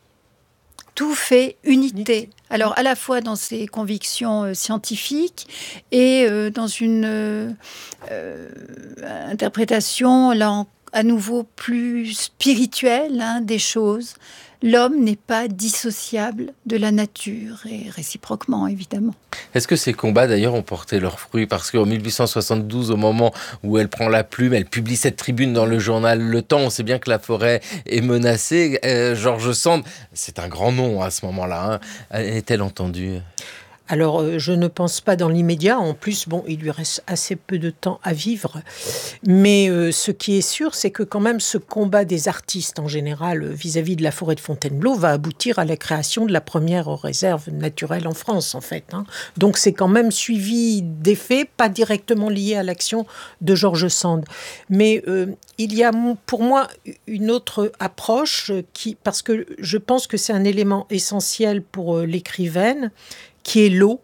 Tout fait unité. Alors, à la fois dans ses convictions euh, scientifiques et euh, dans une euh, euh, interprétation, là, en, à nouveau plus spirituelle, hein, des choses. L'homme n'est pas dissociable de la nature, et réciproquement, évidemment. Est-ce que ces combats, d'ailleurs, ont porté leurs fruits ? Parce qu'en mille huit cent soixante-douze, au moment où elle prend la plume, elle publie cette tribune dans le journal Le Temps. On sait bien que la forêt est menacée. Euh, George Sand, c'est un grand nom à ce moment-là. Hein. Est-elle entendue ? Alors, euh, je ne pense pas dans l'immédiat. En plus, bon, il lui reste assez peu de temps à vivre. Mais euh, ce qui est sûr, c'est que quand même ce combat des artistes en général euh, vis-à-vis de la forêt de Fontainebleau va aboutir à la création de la première réserve naturelle en France, en fait. Hein. Donc, c'est quand même suivi des faits, pas directement liés à l'action de George Sand. Mais euh, il y a pour moi une autre approche, qui, parce que je pense que c'est un élément essentiel pour euh, l'écrivaine, qui est l'eau.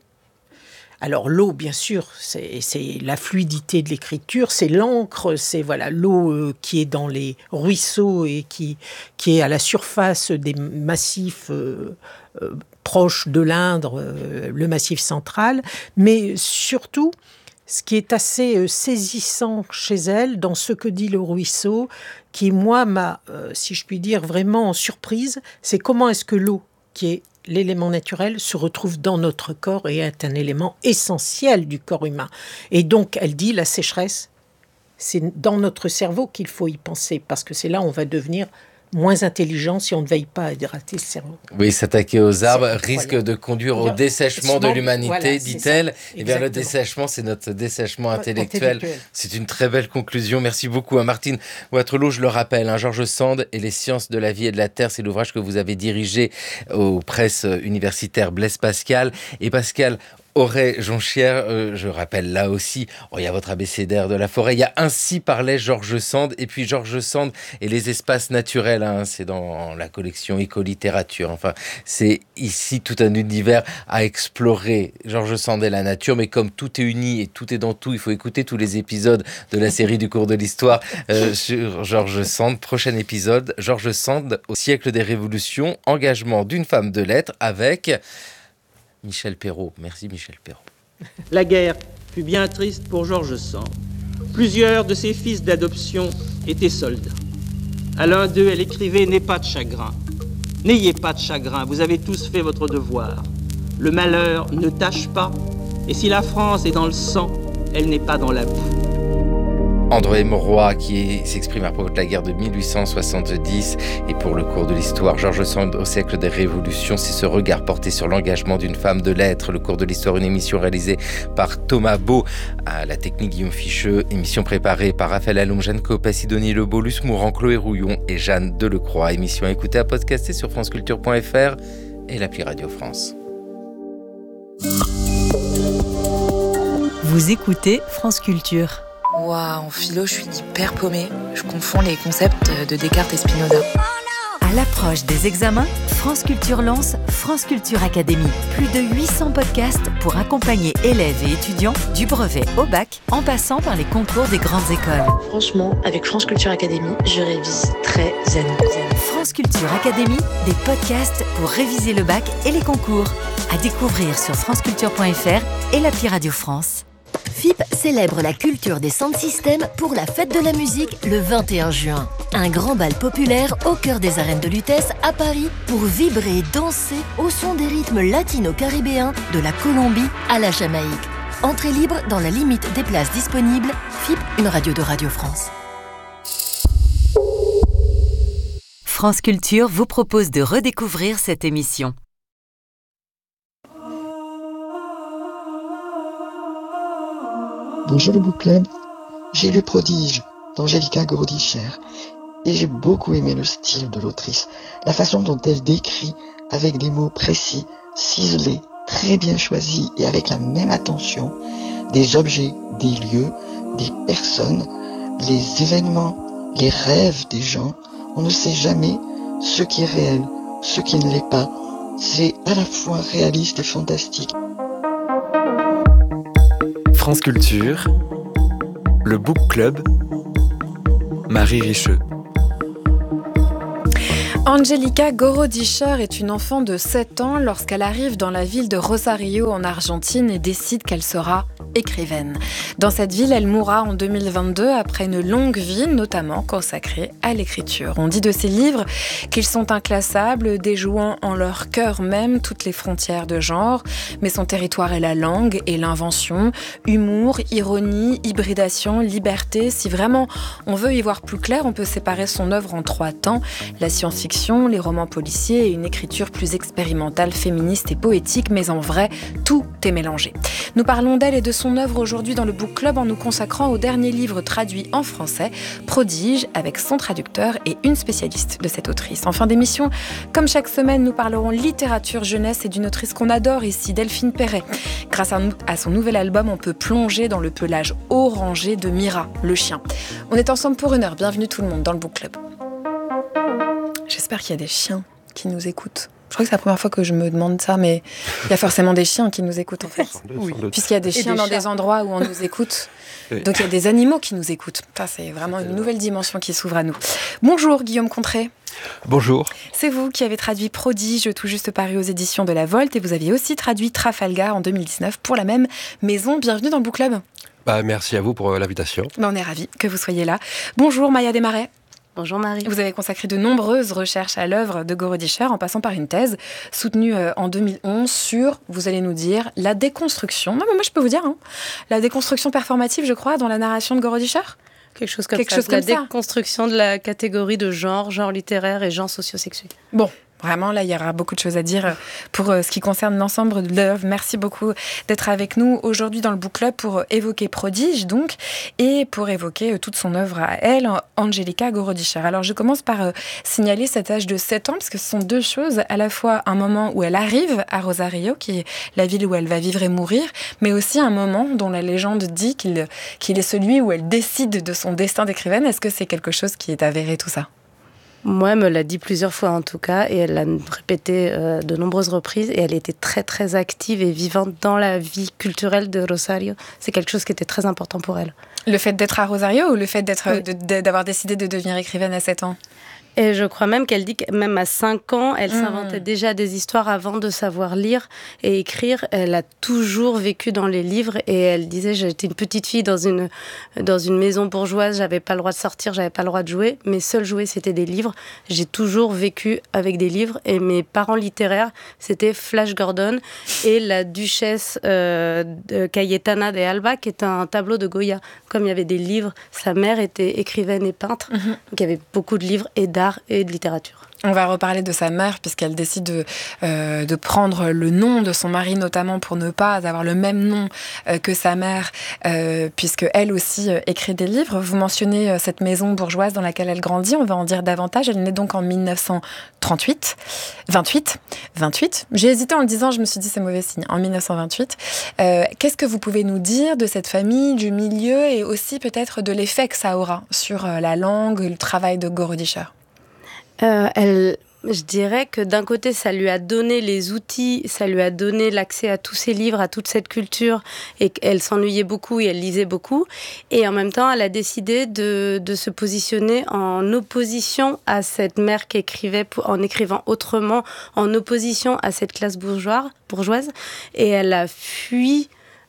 Alors l'eau, bien sûr, c'est, c'est la fluidité de l'écriture, c'est l'encre, c'est voilà l'eau euh, qui est dans les ruisseaux et qui, qui est à la surface des massifs euh, euh, proches de l'Indre, euh, le massif central. Mais surtout, ce qui est assez euh, saisissant chez elle, dans ce que dit le ruisseau, qui moi m'a, euh, si je puis dire, vraiment surprise, c'est comment est-ce que l'eau, qui est l'élément naturel, se retrouve dans notre corps et est un élément essentiel du corps humain. Et donc, elle dit, la sécheresse, c'est dans notre cerveau qu'il faut y penser, parce que c'est là où on va devenir moins intelligent si on ne veille pas à hydrater ce cerveau. Oui, s'attaquer aux arbres c'est, risque voilà. de conduire au dessèchement de l'humanité, voilà, dit-elle. Et bien le dessèchement, c'est notre dessèchement intellectuel. intellectuel. C'est une très belle conclusion. Merci beaucoup à Martine Waterloo. Je le rappelle, hein, George Sand et les sciences de la vie et de la terre, c'est l'ouvrage que vous avez dirigé aux presses universitaires Blaise Pascal. Et Pascal Auret Jonchière, euh, je rappelle là aussi, oh, il y a votre abécédaire de la forêt, il y a Ainsi parlait George Sand, et puis George Sand et les espaces naturels, hein, c'est dans la collection Écolittérature, enfin, c'est ici tout un univers à explorer, George Sand et la nature, mais comme tout est uni et tout est dans tout, il faut écouter tous les épisodes de la série du cours de l'histoire euh, sur George Sand. Prochain épisode, George Sand au siècle des révolutions, engagement d'une femme de lettres avec... Michel Perrault. Merci Michel Perrault. La guerre fut bien triste pour George Sand. Plusieurs de ses fils d'adoption étaient soldats. À l'un d'eux, elle écrivait « N'ayez pas de chagrin. N'ayez pas de chagrin, vous avez tous fait votre devoir. Le malheur ne tâche pas, et si la France est dans le sang, elle n'est pas dans la boue. » André Mauroy qui s'exprime à propos de la guerre de mille huit cent soixante-dix et pour le cours de l'histoire, George Sand au siècle des révolutions, c'est ce regard porté sur l'engagement d'une femme de lettres. Le cours de l'histoire, une émission réalisée par Thomas Beau, à la technique Guillaume Ficheux, émission préparée par Raphaël Alom, Jeanne Copé, Sidonie Lebeau, Luce Mourant, Chloé Rouillon et Jeanne Delecroix. Émission à écouter, à podcaster sur franceculture point f r et l'appli Radio France. Vous écoutez France Culture. Waouh, en philo, je suis hyper paumée. Je confonds les concepts de Descartes et Spinoza. À l'approche des examens, France Culture lance France Culture Academy. Plus de huit cents podcasts pour accompagner élèves et étudiants du brevet au bac, en passant par les concours des grandes écoles. Franchement, avec France Culture Academy, je révise très zen. France Culture Academy, des podcasts pour réviser le bac et les concours. À découvrir sur franceculture point f r et l'appli Radio France. F I P célèbre la culture des sound systems pour la fête de la musique le vingt et un juin. Un grand bal populaire au cœur des arènes de Lutèce à Paris pour vibrer et danser au son des rythmes latino-caribéens de la Colombie à la Jamaïque. entrée libre dans la limite des places disponibles. F I P, une radio de Radio France. France Culture vous propose de redécouvrir cette émission. Bonjour le Book Club, j'ai lu Prodige d'Angelica Gorodischer et j'ai beaucoup aimé le style de l'autrice, la façon dont elle décrit avec des mots précis, ciselés, très bien choisis et avec la même attention, des objets, des lieux, des personnes, les événements, les rêves des gens. On ne sait jamais ce qui est réel, ce qui ne l'est pas. C'est à la fois réaliste et fantastique. France Culture, le Book Club, Marie Richeux. Angelica Gorodischer est une enfant de sept ans lorsqu'elle arrive dans la ville de Rosario en Argentine et décide qu'elle sera écrivaine. Dans cette ville, elle mourra en deux mille vingt-deux après une longue vie, notamment consacrée à l'écriture. On dit de ses livres qu'ils sont inclassables, déjouant en leur cœur même toutes les frontières de genre, mais son territoire est la langue et l'invention, humour, ironie, hybridation, liberté. Si vraiment on veut y voir plus clair, on peut séparer son œuvre en trois temps: la science-fiction, les romans policiers et une écriture plus expérimentale, féministe et poétique, mais en vrai, tout est mélangé. Nous parlons d'elle et de son œuvre aujourd'hui dans le Book Club en nous consacrant au dernier livre traduit en français, Prodige, avec son traducteur et une spécialiste de cette autrice. En fin d'émission, comme chaque semaine, nous parlerons littérature jeunesse et d'une autrice qu'on adore ici, Delphine Perret. Grâce à, à son nouvel album, on peut plonger dans le pelage orangé de Mira, le chien. On est ensemble pour une heure. Bienvenue tout le monde dans le Book Club. J'espère qu'il y a des chiens qui nous écoutent. Je crois que c'est la première fois que je me demande ça, mais il y a forcément des chiens qui nous écoutent en fait. Oui. Puisqu'il y a des chiens des dans chats. Des endroits où on nous écoute. Oui. Donc il y a des animaux qui nous écoutent. Enfin, c'est vraiment une nouvelle dimension qui s'ouvre à nous. Bonjour Guillaume Contré. Bonjour. C'est vous qui avez traduit Prodige, tout juste paru aux éditions de La Volte, et vous aviez aussi traduit Trafalgar en deux mille dix-neuf pour la même maison. Bienvenue dans le Book Club. Bah, merci à vous pour l'invitation. Bah, on est ravis que vous soyez là. Bonjour Maya Desmarais. Bonjour Marie. Vous avez consacré de nombreuses recherches à l'œuvre de Gorodischer en passant par une thèse soutenue en deux mille onze sur, vous allez nous dire, la déconstruction. Non, mais moi je peux vous dire, hein, la déconstruction performative, je crois, dans la narration de Gorodischer. Quelque chose comme Quelque ça. Chose la comme ça. déconstruction de la catégorie de genre, genre littéraire et genre socio-sexuel. Bon. Vraiment, là, il y aura beaucoup de choses à dire pour ce qui concerne l'ensemble de l'œuvre. Merci beaucoup d'être avec nous aujourd'hui dans le Book Club pour évoquer Prodige, donc, et pour évoquer toute son œuvre à elle, Angelica Gorodischer. Alors, je commence par signaler cet âge de sept ans, parce que ce sont deux choses. À la fois un moment où elle arrive à Rosario, qui est la ville où elle va vivre et mourir, mais aussi un moment dont la légende dit qu'il, qu'il est celui où elle décide de son destin d'écrivaine. Est-ce que c'est quelque chose qui est avéré, tout ça ? Moi, elle me l'a dit plusieurs fois en tout cas, et elle l'a répété euh, de nombreuses reprises, et elle était très très active et vivante dans la vie culturelle de Rosario. C'est quelque chose qui était très important pour elle. Le fait d'être à Rosario ou le fait d'être, oui. de, de, d'avoir décidé de devenir écrivaine à sept ans ? Et je crois même qu'elle dit que même à cinq ans, elle mmh. s'inventait déjà des histoires avant de savoir lire et écrire. Elle a toujours vécu dans les livres et elle disait, j'étais une petite fille dans une, dans une maison bourgeoise, j'avais pas le droit de sortir, j'avais pas le droit de jouer. Mes seuls jouets, c'était des livres. J'ai toujours vécu avec des livres et mes parents littéraires, c'était Flash Gordon et la duchesse euh, de Cayetana de Alba, qui est un tableau de Goya. Comme il y avait des livres, sa mère était écrivaine et peintre, mmh. donc il y avait beaucoup de livres et d'art et de littérature. On va reparler de sa mère puisqu'elle décide de, euh, de prendre le nom de son mari, notamment pour ne pas avoir le même nom euh, que sa mère, euh, puisque elle aussi euh, écrit des livres. Vous mentionnez euh, cette maison bourgeoise dans laquelle elle grandit. On va en dire davantage. Elle naît donc en dix-neuf cent trente-huit, vingt-huit, vingt-huit. J'ai hésité en le disant, je me suis dit c'est mauvais signe. En dix-neuf cent vingt-huit. Euh, qu'est-ce que vous pouvez nous dire de cette famille, du milieu et aussi peut-être de l'effet que ça aura sur euh, la langue, le travail de Gorodischer? Euh, elle, je dirais que d'un côté, ça lui a donné les outils, ça lui a donné l'accès à tous ses livres, à toute cette culture, et elle s'ennuyait beaucoup et elle lisait beaucoup. Et en même temps, elle a décidé de, de se positionner en opposition à cette mère qui écrivait, en écrivant autrement, en opposition à cette classe bourgeoise, bourgeoise. Et elle a fui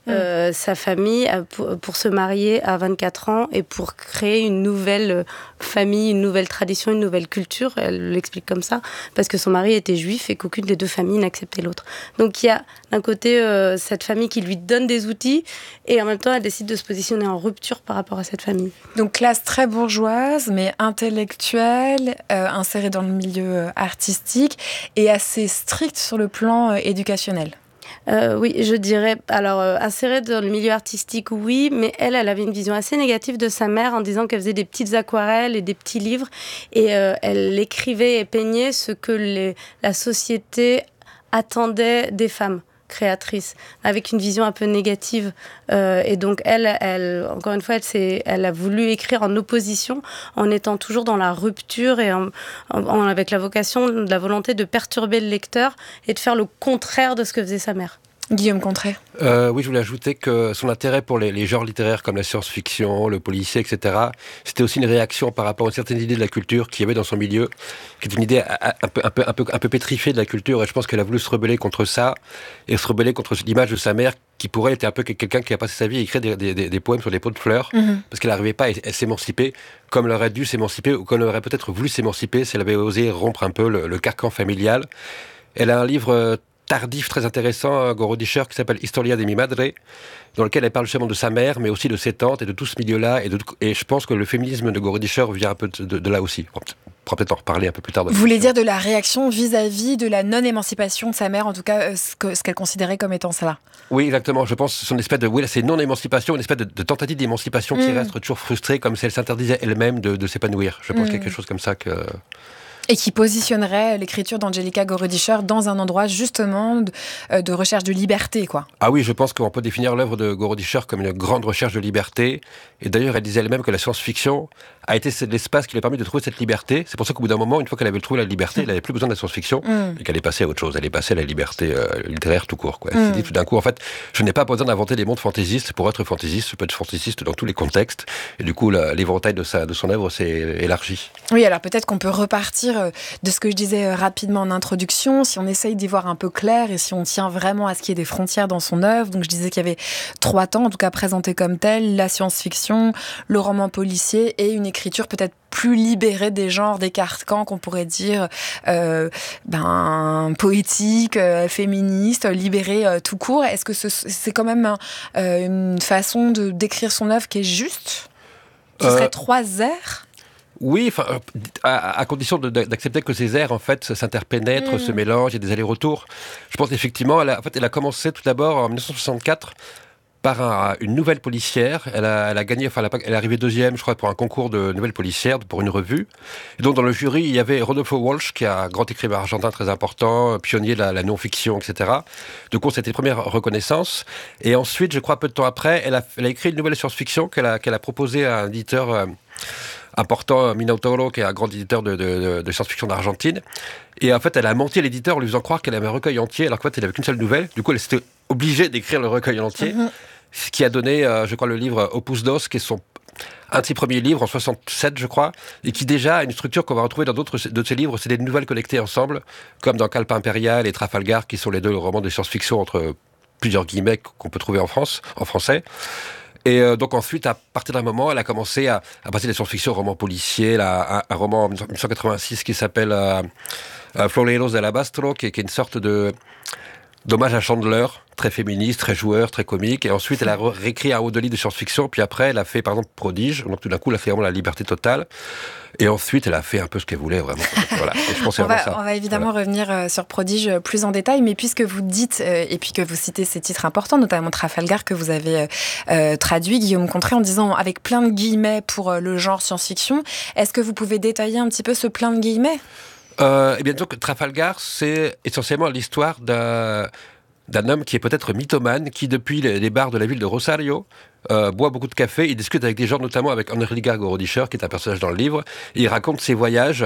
euh, mmh. sa famille pour, pour se marier à vingt-quatre ans et pour créer une nouvelle famille, une nouvelle tradition, une nouvelle culture. Elle l'explique comme ça, parce que son mari était juif et qu'aucune des deux familles n'acceptait l'autre. Donc il y a d'un côté euh, cette famille qui lui donne des outils et en même temps elle décide de se positionner en rupture par rapport à cette famille. Donc classe très bourgeoise mais intellectuelle, euh, insérée dans le milieu artistique et assez stricte sur le plan euh, éducationnel. Euh, oui, je dirais, alors euh, insérée dans le milieu artistique, oui, mais elle, elle avait une vision assez négative de sa mère en disant qu'elle faisait des petites aquarelles et des petits livres et euh, elle écrivait et peignait ce que les, la société attendait des femmes créatrice, avec une vision un peu négative. Euh, et donc, elle, elle, encore une fois, elle, s'est, elle a voulu écrire en opposition, en étant toujours dans la rupture et en, en, avec la vocation, la volonté de perturber le lecteur et de faire le contraire de ce que faisait sa mère. Guillaume Contré. Euh, oui, je voulais ajouter que son intérêt pour les, les genres littéraires comme la science-fiction, le policier, et cetera, c'était aussi une réaction par rapport à une certaine idée de la culture qu'il y avait dans son milieu, qui est une idée un peu, un peu, un peu, un peu pétrifiée de la culture. Et je pense qu'elle a voulu se rebeller contre ça et se rebeller contre l'image de sa mère, qui pour elle était un peu quelqu'un qui a passé sa vie à écrire des, des, des, des poèmes sur des pots de fleurs, mm-hmm. parce qu'elle n'arrivait pas à, à s'émanciper comme elle aurait dû s'émanciper ou comme elle aurait peut-être voulu s'émanciper si elle avait osé rompre un peu le, le carcan familial. Elle a un livre tardif très intéressant, Goro Disher, qui s'appelle Historia de mi madre, dans lequel elle parle justement de sa mère, mais aussi de ses tantes et de tout ce milieu-là. Et, de, et je pense que le féminisme de Goro Disher vient un peu de, de, de là aussi. On pourra peut-être en reparler un peu plus tard. Vous voulez dire de la réaction vis-à-vis de la non-émancipation de sa mère, en tout cas ce, que, ce qu'elle considérait comme étant cela. Oui, exactement. Je pense que c'est une espèce de, oui, c'est non-émancipation, une espèce de, de tentative d'émancipation mmh. qui reste toujours frustrée, comme si elle s'interdisait elle-même de, de s'épanouir. Je pense mmh. qu'il y a quelque chose comme ça que... Et qui positionnerait l'écriture d'Angelica Goro-Disher dans un endroit justement de, de recherche de liberté, quoi. Ah oui, je pense qu'on peut définir l'œuvre de Goro-Disher comme une grande recherche de liberté. Et d'ailleurs, elle disait elle-même que la science-fiction a été l'espace qui lui a permis de trouver cette liberté. C'est pour ça qu'au bout d'un moment, une fois qu'elle avait trouvé la liberté, elle n'avait plus besoin de la science-fiction mm. et qu'elle est passée à autre chose. Elle est passée à la liberté euh, littéraire tout court, quoi. Elle mm. s'est dit tout d'un coup, en fait, je n'ai pas besoin d'inventer des mondes fantaisistes pour être fantaisiste. Je peux être fantaisiste dans tous les contextes. Et du coup, la, l'éventail de, sa, de son œuvre s'est élargi. Oui, alors peut-être qu'on peut repartir de ce que je disais rapidement en introduction, si on essaye d'y voir un peu clair et si on tient vraiment à ce qu'il y ait des frontières dans son œuvre. Donc je disais qu'il y avait trois temps, en tout cas présentés comme tels, la science-fiction, le roman policier et une écriture peut-être plus libérée des genres, des carcans qu'on pourrait dire euh, ben, poétique, euh, féministe, libérée euh, tout court. Est-ce que ce, c'est quand même un, euh, une façon de décrire son œuvre qui est juste ? Ce serait euh... trois airs ? Oui, à, à condition de, d'accepter que ces airs, en fait, s'interpénètrent, mmh. se mélangent, il y a des allers-retours. Je pense effectivement, elle a, en fait, elle a commencé tout d'abord en dix-neuf cent soixante-quatre par un, une nouvelle policière. Elle a, elle a gagné, enfin, elle, a, elle est arrivée deuxième, je crois, pour un concours de nouvelle policière, pour une revue. Et donc, dans le jury, il y avait Rodolfo Walsh, qui est un grand écrivain argentin très important, pionnier de la, la non-fiction, et cetera. Du coup, c'était une première reconnaissance. Et ensuite, je crois, peu de temps après, elle a, elle a écrit une nouvelle science-fiction qu'elle a, qu'elle a proposée à un éditeur euh, important, Minotauro, qui est un grand éditeur de, de, de science-fiction d'Argentine. Et en fait, elle a menti à l'éditeur en lui faisant croire qu'elle avait un recueil entier, alors qu'en fait, elle n'avait qu'une seule nouvelle. Du coup, elle s'était obligée d'écrire le recueil entier, mm-hmm. ce qui a donné, euh, je crois, le livre Opus Dos, qui est son, un de ses premiers livres, en soixante-sept, je crois, et qui déjà a une structure qu'on va retrouver dans d'autres de ses livres. C'est des nouvelles connectées ensemble, comme dans Calpe Impérial et Trafalgar, qui sont les deux romans de science-fiction, entre plusieurs guillemets, qu'on peut trouver en France, en français. Et euh, donc ensuite, à partir d'un moment, elle a commencé à, à passer des science-fiction, romans policiers, là, un, un roman en dix-neuf cent quatre-vingt-six qui s'appelle euh, euh, Floreros de Alabastro, qui est, qui est une sorte de d'hommage à Chandler, très féministe, très joueur, très comique. Et ensuite, elle a réécrit un haut de lit de science-fiction. Puis après, elle a fait, par exemple, Prodige. Donc tout d'un coup, elle a fait vraiment la liberté totale. Et ensuite, elle a fait un peu ce qu'elle voulait, vraiment. Voilà. Et je pense que c'est on, va, ça. on va évidemment voilà. revenir euh, sur Prodige euh, plus en détail, mais puisque vous dites, euh, et puis que vous citez ces titres importants, notamment Trafalgar, que vous avez euh, euh, traduit, Guillaume Contré, en disant avec plein de guillemets pour euh, le genre science-fiction, est-ce que vous pouvez détailler un petit peu ce plein de guillemets ? euh, Eh bien, donc, Trafalgar, c'est essentiellement l'histoire d'un... d'un homme qui est peut-être mythomane, qui depuis les, les bars de la ville de Rosario euh, boit beaucoup de café, il discute avec des gens, notamment avec Angelica Goro-Disher, qui est un personnage dans le livre, et il raconte ses voyages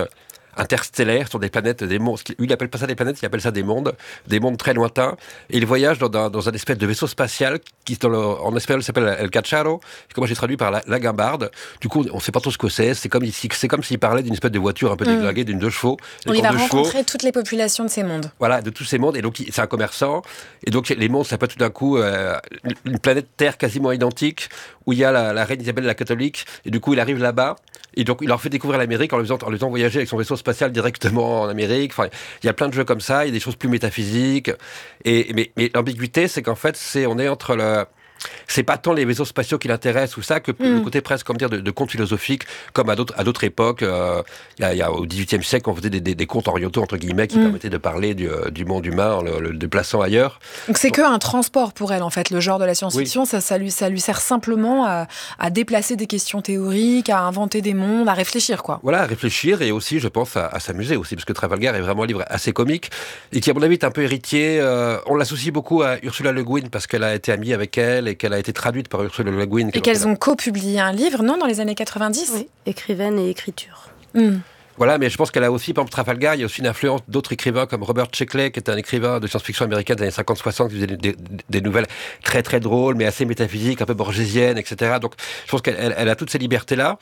interstellaires, sur des planètes, des mondes. Lui, il appelle pas ça des planètes, il appelle ça des mondes, des mondes très lointains. Et il voyage dans, dans, dans un espèce de vaisseau spatial qui, dans le, en espagnol, s'appelle El Cacharro, que moi j'ai traduit par la, la guimbarde. Du coup, on ne sait pas trop ce que c'est. C'est comme, c'est comme s'il parlait d'une espèce de voiture un peu déglinguée, mmh. d'une deux chevaux. On y va deux rencontrer chevaux. toutes les populations de ces mondes. Voilà, de tous ces mondes. Et donc, c'est un commerçant. Et donc, les mondes, ça peut tout d'un coup euh, une planète Terre quasiment identique, où il y a la, la reine Isabelle la catholique. Et du coup, il arrive là-bas. Et donc, il leur fait découvrir l'Amérique en leur faisant, en leur faisant voyager avec son vaisseau spatial directement en Amérique. Enfin, il y a plein de jeux comme ça. Il y a des choses plus métaphysiques. Et, mais, mais l'ambiguïté, c'est qu'en fait, c'est, on est entre le... C'est pas tant les vaisseaux spatiaux qui l'intéressent ou ça, que mmh. le côté presque, comme dire, de, de contes philosophiques, comme à d'autres, à d'autres époques. Euh, y a, y a, au dix-huitième siècle, on faisait des, des, des contes orientaux, entre guillemets, qui mmh. permettaient de parler du, du monde humain en le, le déplaçant ailleurs. Donc c'est qu'un transport pour elle, en fait, le genre de la science-fiction. Oui. Ça, ça, lui, ça lui sert simplement à, à déplacer des questions théoriques, à inventer des mondes, à réfléchir, quoi. Voilà, à réfléchir et aussi, je pense, à, à s'amuser aussi, parce que Trafalgar est vraiment un livre assez comique et qui, à mon avis, est un peu héritier. Euh, on l'associe beaucoup à Ursula Le Guin parce qu'elle a été amie avec elle et qu'elle a été traduite par Ursula Le Guin. Et qu'elles ont co-publié un livre, non, dans les années quatre-vingt-dix ? Oui, écrivaine et écriture. Mm. Voilà, mais je pense qu'elle a aussi, par exemple, Trafalgar, il y a aussi une influence d'autres écrivains comme Robert Sheckley, qui est un écrivain de science-fiction américaine des années cinquante soixante, qui faisait des, des, des nouvelles très très drôles, mais assez métaphysiques, un peu borgésiennes, et cetera. Donc, je pense qu'elle elle, elle a toutes ces libertés-là.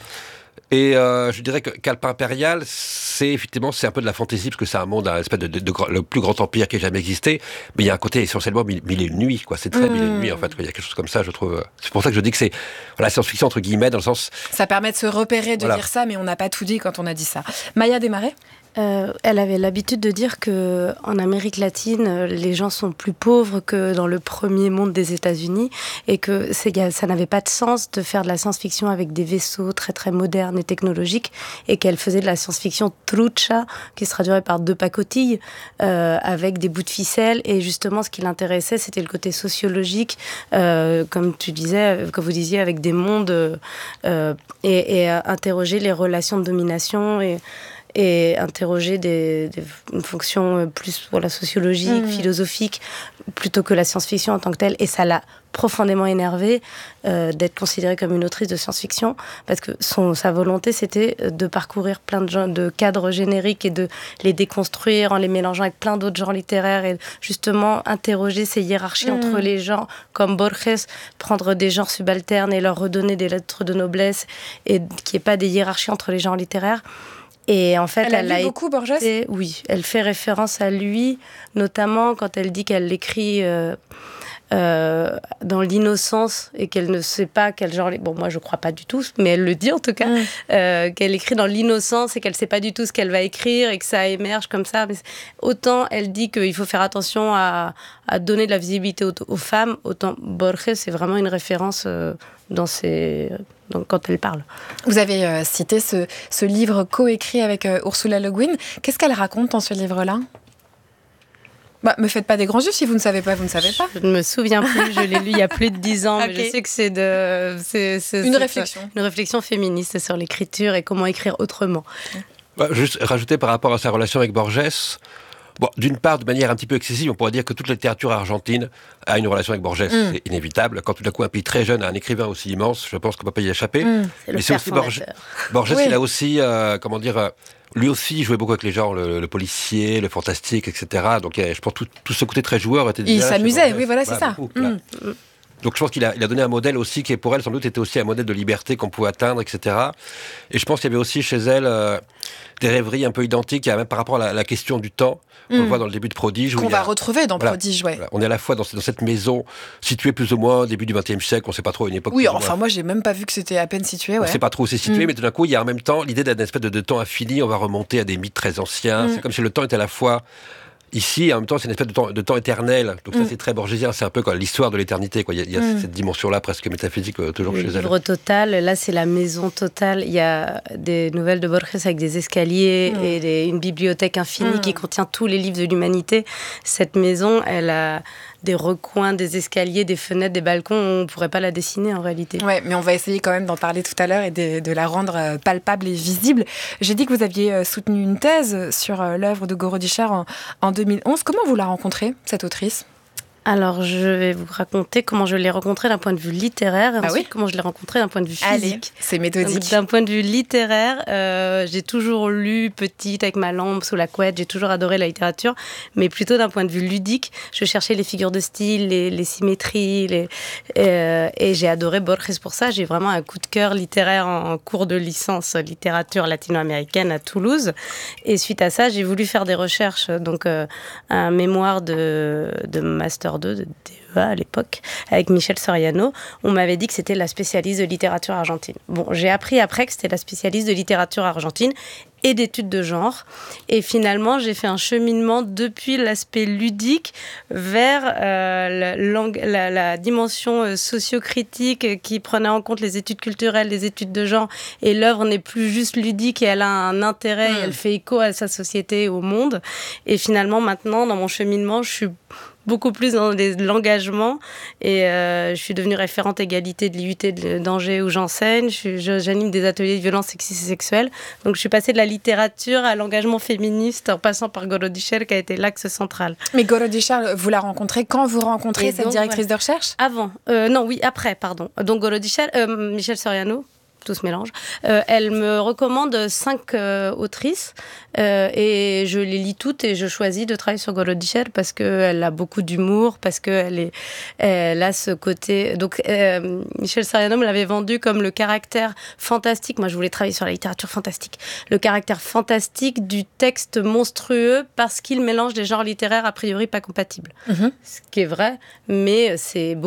Et euh, je dirais que qu'Alpes Impérial, c'est effectivement c'est un peu de la fantaisie, parce que c'est un monde, un espèce de, de, de, de le plus grand empire qui ait jamais existé. Mais il y a un côté essentiellement mille, mille et une nuits, quoi. C'est très mmh. mille et une nuits, en fait. Il y a quelque chose comme ça, je trouve. C'est pour ça que je dis que c'est voilà, science-fiction entre guillemets, dans le sens. Ça permet de se repérer, de voilà. dire ça, mais on n'a pas tout dit quand on a dit ça. Maya Desmarais ? Euh, elle avait l'habitude de dire que en Amérique latine, les gens sont plus pauvres que dans le premier monde des États-Unis, et que c'est, ça n'avait pas de sens de faire de la science-fiction avec des vaisseaux très très modernes et technologiques, et qu'elle faisait de la science-fiction trucha, qui se traduirait par deux pacotilles, euh, avec des bouts de ficelle. Et justement, ce qui l'intéressait, c'était le côté sociologique, euh, comme tu disais, comme vous disiez, avec des mondes, euh, et, et interroger les relations de domination et et interroger des, des, une fonction plus voilà, sociologique, mmh. philosophique, plutôt que la science-fiction en tant que telle. Et ça l'a profondément énervée euh, d'être considérée comme une autrice de science-fiction, parce que son, sa volonté, c'était de parcourir plein de, gens, de cadres génériques et de les déconstruire en les mélangeant avec plein d'autres genres littéraires, et justement interroger ces hiérarchies mmh. entre les genres, comme Borges, prendre des genres subalternes et leur redonner des lettres de noblesse, et qu'il n'y ait pas des hiérarchies entre les genres littéraires. Et en fait, elle a elle lu a beaucoup été, Borges ? Oui, elle fait référence à lui, notamment quand elle dit qu'elle l'écrit euh, euh, dans l'innocence et qu'elle ne sait pas quel genre... Bon, moi, je ne crois pas du tout, mais elle le dit en tout cas, mmh. euh, qu'elle écrit dans l'innocence et qu'elle ne sait pas du tout ce qu'elle va écrire et que ça émerge comme ça. Mais autant elle dit qu'il faut faire attention à, à donner de la visibilité aux, aux femmes, autant Borges, c'est vraiment une référence euh, dans ses... Donc, quand elle parle. Vous avez euh, cité ce, ce livre coécrit avec euh, Ursula Le Guin. Qu'est-ce qu'elle raconte dans ce livre-là ? Bah, me faites pas des grands yeux, si vous ne savez pas, vous ne savez pas. Je ne me souviens plus, je l'ai lu il y a plus de dix ans, okay. mais je sais que c'est, de, c'est, c'est une c'est réflexion. Une réflexion féministe sur l'écriture et comment écrire autrement. Bah, juste rajouter par rapport à sa relation avec Borges. Bon, d'une part, de manière un petit peu excessive, on pourrait dire que toute la littérature argentine a une relation avec Borges. Mm. C'est inévitable. Quand tout d'un coup un pays très jeune a un écrivain aussi immense, je pense qu'on ne peut pas y échapper. Mm. C'est Mais c'est aussi Borges. Borges, oui. il a aussi, euh, comment dire, euh, lui aussi jouait beaucoup avec les genres, le, le policier, le fantastique, et cetera. Donc je pense que tout, tout ce côté très joueur était déjà. Il s'amusait, oui, voilà, c'est voilà, ça. Beaucoup, mm. Donc je pense qu'il a, il a donné un modèle aussi qui, pour elle, sans doute, était aussi un modèle de liberté qu'on pouvait atteindre, et cetera. Et je pense qu'il y avait aussi chez elle euh, des rêveries un peu identiques, même par rapport à la, la question du temps. On mmh. le voit dans le début de Prodige. Qu'on où va a, retrouver dans voilà, Prodige, ouais. Voilà, on est à la fois dans, dans cette maison située plus ou moins au début du vingtième siècle, on ne sait pas trop, une époque. Oui, enfin moi j'ai même pas vu que c'était à peine situé. Ouais. On ne sait pas trop où c'est situé, mmh. mais tout d'un coup il y a en même temps l'idée d'un espèce de, de temps infini, on va remonter à des mythes très anciens. Mmh. C'est comme si le temps était à la fois ici, en même temps, c'est une espèce de temps, de temps éternel. Donc ça, mm. c'est très borgésien. C'est un peu quoi, l'histoire de l'éternité. Quoi. Il y a, il y a mm. cette dimension-là presque métaphysique euh, toujours le chez elle. Le livre total, là, c'est la maison totale. Il y a des nouvelles de Borges avec des escaliers mm. et des, une bibliothèque infinie mm. qui contient tous les livres de l'humanité. Cette maison, elle a des recoins, des escaliers, des fenêtres, des balcons. On ne pourrait pas la dessiner en réalité. Oui, mais on va essayer quand même d'en parler tout à l'heure et de, de la rendre palpable et visible. J'ai dit que vous aviez soutenu une thèse sur l'œuvre de Gorodischer en, en deux mille onze. Comment vous la rencontrez, cette autrice ? Alors, je vais vous raconter comment je l'ai rencontré d'un point de vue littéraire et ah ensuite oui comment je l'ai rencontré d'un point de vue physique. Allez, c'est méthodique. Donc, d'un point de vue littéraire, euh, j'ai toujours lu petite avec ma lampe sous la couette, j'ai toujours adoré la littérature, mais plutôt d'un point de vue ludique. Je cherchais les figures de style, les, les symétries, les, euh, et j'ai adoré Borges pour ça. J'ai vraiment un coup de cœur littéraire en, en cours de licence littérature latino-américaine à Toulouse. Et suite à ça, j'ai voulu faire des recherches, donc euh, un mémoire de, de master deux, de D E A à l'époque, avec Michel Soriano. On m'avait dit que c'était la spécialiste de littérature argentine. Bon, j'ai appris après que c'était la spécialiste de littérature argentine et d'études de genre. Et finalement, j'ai fait un cheminement depuis l'aspect ludique vers euh, la, la, la dimension sociocritique qui prenait en compte les études culturelles, les études de genre. Et l'œuvre n'est plus juste ludique et elle a un intérêt, mmh. et elle fait écho à sa société et au monde. Et finalement, maintenant, dans mon cheminement, je suis beaucoup plus dans les, l'engagement et euh, je suis devenue référente égalité de l'I U T d'Angers où j'enseigne, je, je, j'anime des ateliers de violences sexistes et sexuelles, donc je suis passée de la littérature à l'engagement féministe en passant par Gorodischer qui a été l'axe central. Mais Gorodischer, vous la rencontrez quand vous rencontrez et cette donc, directrice voilà. de recherche ? Avant, euh, non oui après pardon, donc Gorodischer, euh, Michel Soriano, tout se mélange. Euh, elle me recommande cinq euh, autrices euh, et je les lis toutes et je choisis de travailler sur Gorodischer parce qu'elle a beaucoup d'humour, parce qu'elle est, elle a ce côté... Donc, euh, Michel Soriano me l'avait vendu comme le caractère fantastique. Moi, je voulais travailler sur la littérature fantastique. Le caractère fantastique du texte monstrueux parce qu'il mélange des genres littéraires a priori pas compatibles. Mm-hmm. Ce qui est vrai, mais c'est beaucoup